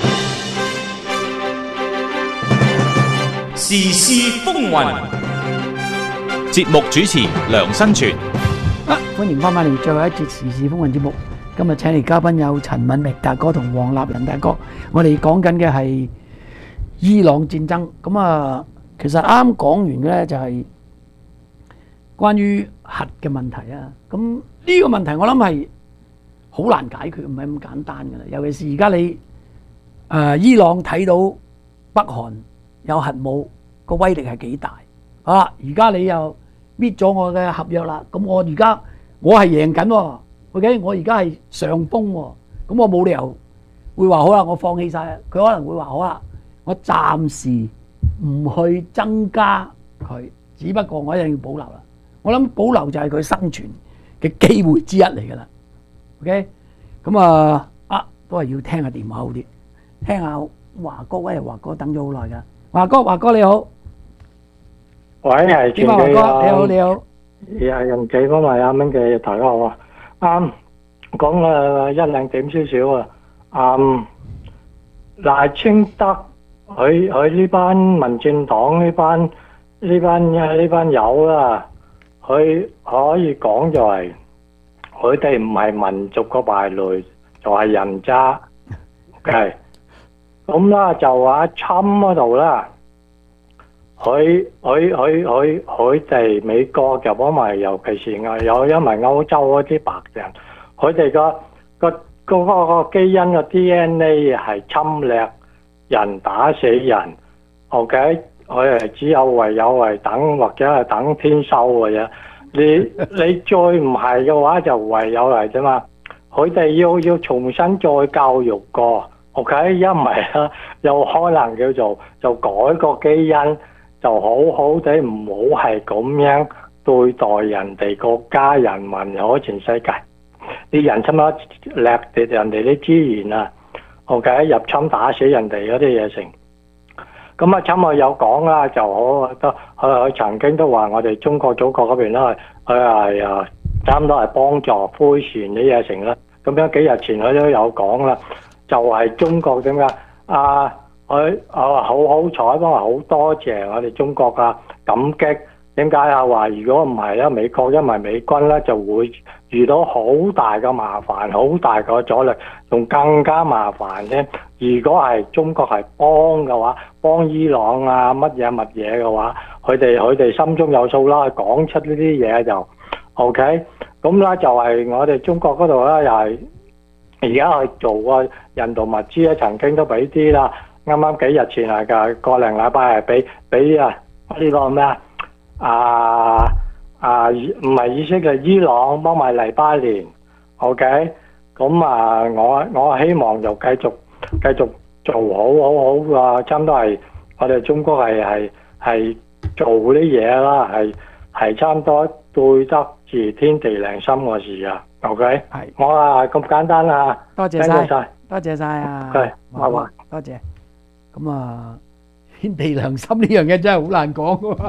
時事風雲，節目主持梁新全。 啊，歡迎翻返嚟最後一節時事風雲節目。今日請嚟嘉賓有陳敏明大哥同黃立仁大哥。我哋講緊嘅係伊朗戰爭。咁啊，其實啱講完嘅咧就係關於核嘅問題啊。咁呢個問題我諗係好難解決，唔係咁簡單噶啦。尤其是而家你誒伊朗睇到北韓有核武，個威力係幾大啊！而家你又搣咗我嘅合約啦，咁我而家我係贏緊喎 ，OK？ 我而家係上風喎，咁我冇理由會話好啦，我放棄晒。佢可能會話好啦，我暫時唔去增加佢，只不過我一定要保留啦。我諗保留就係佢生存嘅機會之一嚟㗎啦。OK？ 咁啊啊，都係要聽下電話好啲，聽下華哥，喂，華哥等咗好耐㗎。華哥，華哥你好， 喂，係點啊？華哥你好，你好， 係人記方面阿明嘅大家好啊。啱講啊一兩點少少啊。嗯，賴清德佢佢呢班民進黨呢班呢班呢班友啦，佢可以講就係佢哋唔係民族個敗類，就係人渣。係。咁啦，就話侵嗰度啦，佢佢佢佢佢哋美國就幫埋，尤其是有因為歐洲嗰啲白人，佢哋個個個個基因個 D N A 係侵略人打死人 ，OK， 佢係只有唯有係等或者係等天收嘅啫。你你再唔係嘅話，就唯有係啫嘛。佢哋要要重新再教育過。OK， 一唔係啦，有可能叫做就改個基因，就好好地唔好係咁樣對待人哋國家人民，有全世界啲人差唔多掠奪人哋啲資源啊 ，OK， 入侵打死人哋嗰啲嘢成。咁啊，侵我有講啦，就好都佢佢曾經都話我哋中國祖國嗰邊啦，佢係啊差唔多係幫助灰船啲嘢成啦。咁樣幾日前佢都有講啦。就係中國點解啊？佢啊好好彩，幫我好多謝我哋中國啊，感激。點解啊？話如果唔係咧，美國因為美軍咧就會遇到好大嘅麻煩，好大個阻力，仲更加麻煩咧。如果係中國係幫嘅話，幫伊朗啊乜嘢乜嘢嘅話，佢哋佢哋心中有數啦，講出呢啲嘢就 OK。咁咧就係我哋中國嗰度咧又係。而家去做個人道物資咧，曾經都俾啲啦。啱啱幾日前係㗎，個零禮拜係俾俾啊呢個咩啊啊啊唔係以色列，伊朗幫埋黎巴嫩 ，OK。咁啊，我我希望就繼續繼續做好好好啊，差唔多係我哋中國係係係做啲嘢啦，係係差唔多對得住天地良心嘅事啊。OK， 係我啊咁簡單啊， 多謝晒，多謝晒啊， 係， 好啊，多謝。咁啊，天地良心呢樣嘢真係好難講噶。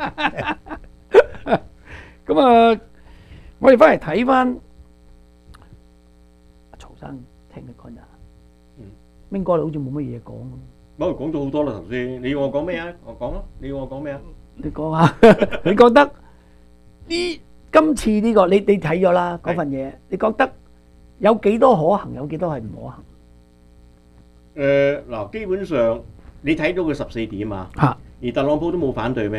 咁啊，我哋翻嚟睇翻曹生聽你講呀，明哥你好似冇乜嘢講。 冇講咗好多啦頭先，你要我講咩啊？我講咯，你要我講咩啊？ 你講下，你覺得呢？今次呢個你你睇咗啦嗰份嘢，你覺得有幾多可行，有幾多係唔可行？ 誒嗱，基本上你睇到佢十四點啊，而特朗普都冇反對咩咧？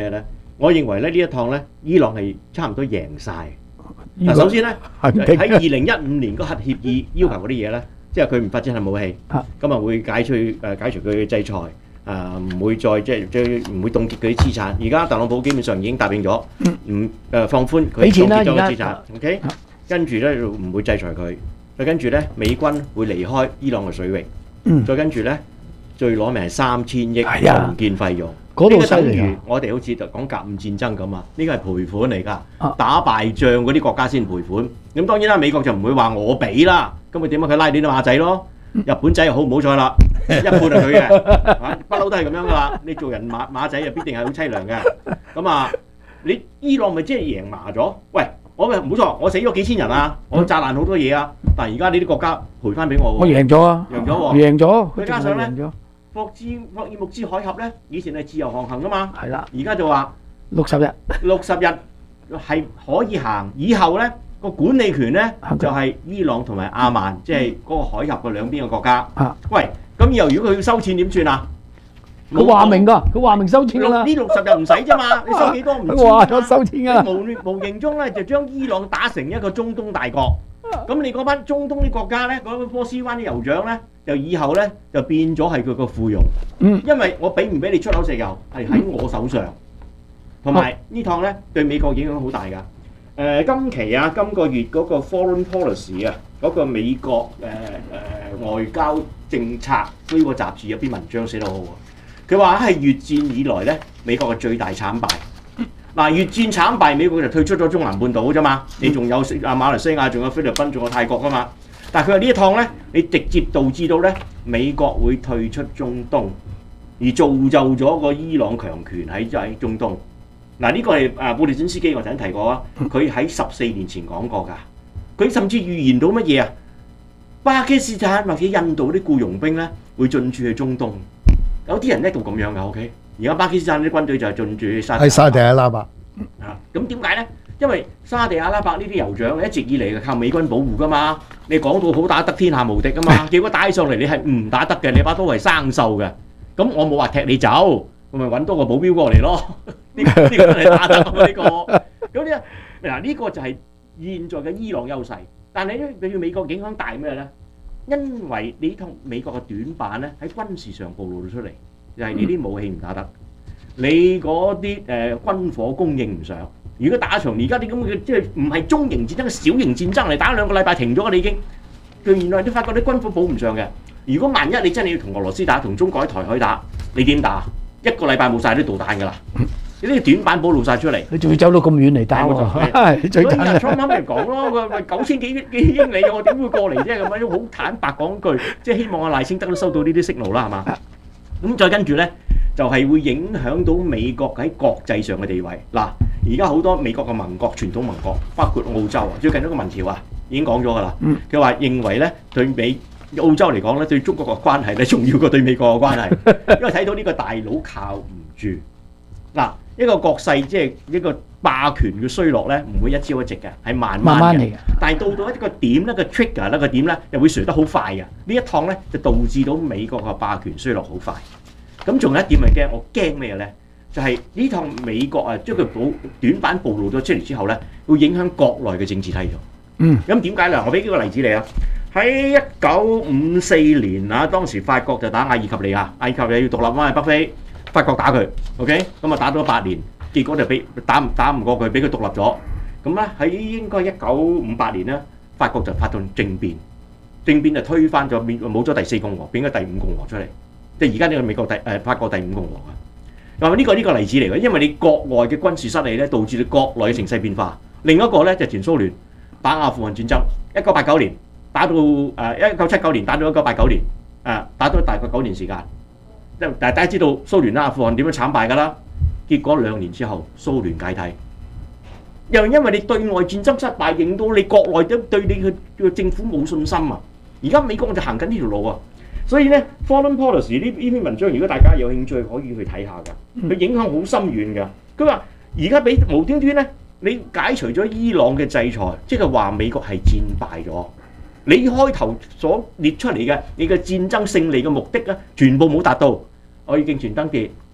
我認為咧呢一趟咧，伊朗係差唔多贏晒。嗱，首先咧喺二零一五年個核協議要求嗰啲嘢咧，即係佢唔發展核武器，咁啊會解除誒解除佢嘅制裁，啊唔會再即係即係唔會凍結佢啲資產。而家特朗普基本上已經答應咗，唔誒放寬佢凍結咗嘅資產 ，OK， 跟住咧唔會制裁佢，再跟住咧美軍會離開伊朗嘅水域，再跟住咧最攞命係三千億重建費用。 嗰度呢個等犀利啊於我哋好似講甲午戰爭咁啊，呢個係賠款嚟㗎，打敗仗嗰啲國家先賠款。咁當然啦，美國就唔會話我俾啦，咁佢點啊？佢拉你啲馬仔咯，日本仔又好唔好彩啦，一半係佢嘅，不嬲都係咁樣㗎啦。你做人馬馬仔就必定係好凄涼嘅。咁啊，你伊朗咪即係贏麻咗？喂，我咪冇錯，我死咗幾千人啊，我炸爛好多嘢啊，但係而家呢啲國家賠翻俾我喎。 我贏咗啊！ 贏咗喎， 贏咗， 再加上咧贏咗。 霍茲霍爾木茲海峽咧，以前係自由航行噶嘛， 係啦， 而家就話六十日， 六十日係可以行，以後咧個管理權咧就係伊朗同埋阿曼，即係嗰個海峽嘅兩邊嘅國家。喂，咁以後如果佢要收錢點算啊？ 佢話明㗎，佢話明收錢㗎啦。 呢六十日唔使啫嘛，你收幾多唔知。 佢話咗收錢㗎啦。 無無形中咧就將伊朗打成一個中東大國。咁你嗰班中東啲國家咧，嗰個波斯灣啲酋長咧，就以後咧就變咗係佢個附庸。嗯，因為我俾唔俾你出口石油係喺我手上，同埋呢趟咧對美國影響好大㗎。誒、呃，今期啊，今個月嗰個 Foreign Policy 啊，嗰、嗰個美國誒誒、呃、外交政策呢個雜誌有篇文章寫得好好喎。佢話係越戰以來咧，美國嘅最大慘敗。嗱，越戰慘敗，美國就退出咗中南半島啫嘛。你仲有啊馬來西亞，仲有菲律賓，仲有泰國噶嘛。但係佢話呢一趟咧，你直接導致到咧美國會退出中東，而造就咗個伊朗強權喺喺中東。嗱，呢個係啊布列津斯基我頭先提過啊，佢喺十四年前講過㗎。佢甚至預言到乜嘢啊？巴基斯坦或者印度啲僱傭兵咧會進駐去中東。有啲人叻到咁樣㗎 ，OK。而家巴基斯坦啲軍隊就係進駐沙係沙地阿拉伯啊！咁點解咧？因為沙地阿拉伯呢啲酋長一直以嚟係靠美軍保護噶嘛。你講到好打得天下無敵噶嘛，結果打起上嚟你係唔打得嘅，你把刀係生鏽嘅。咁我冇話踢你走，我咪揾多個保鏢過嚟咯。呢、呢個呢、呢個真係打得啊！呢、呢個咁呢嗱呢個就係現在嘅伊朗優勢。但係咧，對美國影響大咩咧？因為你同美國嘅短板咧喺軍事上暴露咗出嚟。就係你啲武器唔打得，你嗰啲誒軍火供應唔上。如果打場而家啲咁嘅即係唔係中型戰爭，係小型戰爭嚟打兩個禮拜停咗，你已經佢原來你發覺啲軍火補唔上嘅。如果萬一你真係要同俄羅斯打，同中國喺台海打，你點打？一個禮拜冇晒啲導彈㗎啦，你啲短板暴露晒出嚟。 你仲要走到咁遠嚟打喎？ 所以阿 Trump 咪講咯，佢話九千幾幾英里，我點會過嚟啫？咁樣好坦白講句，即係希望阿賴清德都收到呢啲息怒啦，係嘛？咁再跟住咧，就係、是、會影響到美國喺國際上嘅地位。嗱，而家好多美國嘅盟國、傳統盟國，包括澳洲啊，最近一個民調啊，已經講咗㗎啦。佢話、嗯、認為咧，對美澳洲嚟講咧，對中國嘅關係咧，重要過對美國嘅關係，因為睇到呢個大佬靠唔住。嗱，一個國勢即係一個霸權嘅衰落咧，唔會一朝一夕嘅，係慢慢嘅。但係到到一個點咧，個 trigger 咧個點咧，又會垂得好快嘅。呢一趟咧就導致到美國嘅霸權衰落好快。咁仲有一點係驚，我驚咩咧？就係、是、呢趟美國啊，將佢暴短板暴露咗出嚟之後咧，會影響國內嘅政治態度。嗯。咁點解咧？我俾幾個例子你啊。喺一九五四年啊，當時法國就打阿爾及利亞，阿爾及利亞要獨立翻去北非，法國打佢 ，OK， 咁啊打咗八年，結果就俾打唔打唔過佢，俾佢獨立咗。咁咧喺應該一九五八年咧，法國就發動政變，政變就推翻咗，冇咗第四共和，變咗第五共和出嚟。即係而家呢個美國第誒、呃、法國第五共和啊。咁呢個呢、呢個例子嚟嘅，因為你國外嘅軍事失利咧，導致你國內嘅情勢變化。另一個咧就前蘇聯打阿富汗戰爭，一九八九年。打到誒一九七九年，打到一九八九年，誒、啊、打到大概九年時間。但係大家知道蘇聯啦、阿富汗點樣慘敗㗎啦？結果兩年之後，蘇聯解體。又因為你對外戰爭失敗，令到你國內都對你嘅政府冇信心啊！而家美國就行緊呢條路啊！所以咧 ，Foreign Policy 呢呢篇文章，如果大家有興趣，可以去睇下㗎。佢影響好深遠㗎。佢話而家俾無端端咧，你解除咗伊朗嘅制裁，即係話美國係戰敗咗。你開頭所列出嚟嘅你嘅戰爭勝利嘅目的咧，全部冇達到。我已經全登記，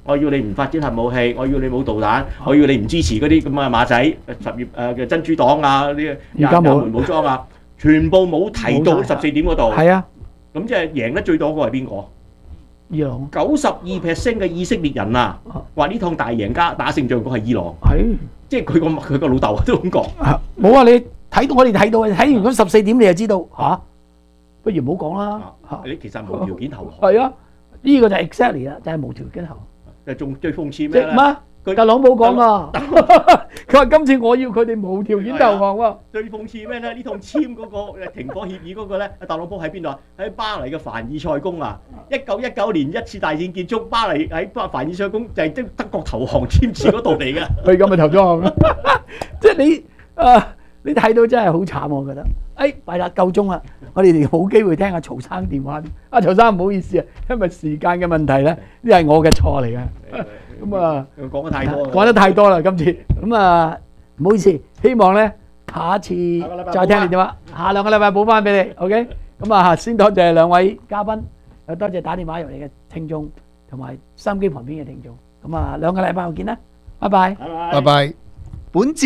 我要你唔發展核武器，我要你冇導彈，我要你唔支持嗰啲咁嘅馬仔十月誒嘅珍珠黨啊呢啲而家冇也門武裝啊，全部冇提到十四點嗰度。 係啊， 咁即係贏得最多嗰個係邊個？ 伊朗九十二 percent 嘅以色列人啊，話呢趟大贏家打勝仗嗰係伊朗。 係， 即係佢個佢個老豆都咁講。 冇啊！你睇到我哋睇到睇完嗰十四點，你就知道嚇。不如唔好講啦。 你其實無條件投降。 係啊，呢個就係 exactly 啦，就係無條件投降。 就仲最諷刺咩咧？ 咩？特朗普講啊，佢話今次我要佢哋無條件投降喎。 最諷刺咩咧？呢趟簽嗰個停火協議嗰個咧，特朗普喺邊度啊？喺巴黎嘅凡爾賽宮啊！一九一九年一次大戰結束，巴黎喺凡爾賽宮就係德德國投降簽字嗰度嚟嘅。 佢咁咪投咗降？即係你啊！你睇到真係好慘，我覺得。誒，弊啦，夠鐘啦，我哋哋冇機會聽阿曹生電話。阿曹生唔好意思啊，因為時間嘅問題咧，呢係我嘅錯嚟嘅。咁啊， 講得太多， 講得太多啦，今次。咁啊，唔好意思，希望咧下一次再聽你電話，下兩個禮拜補翻俾你。OK。咁啊，先多謝兩位嘉賓，又多謝打電話入嚟嘅聽眾，同埋收音機旁邊嘅聽眾。咁啊，兩個禮拜後見啦，拜拜。 拜拜。 本節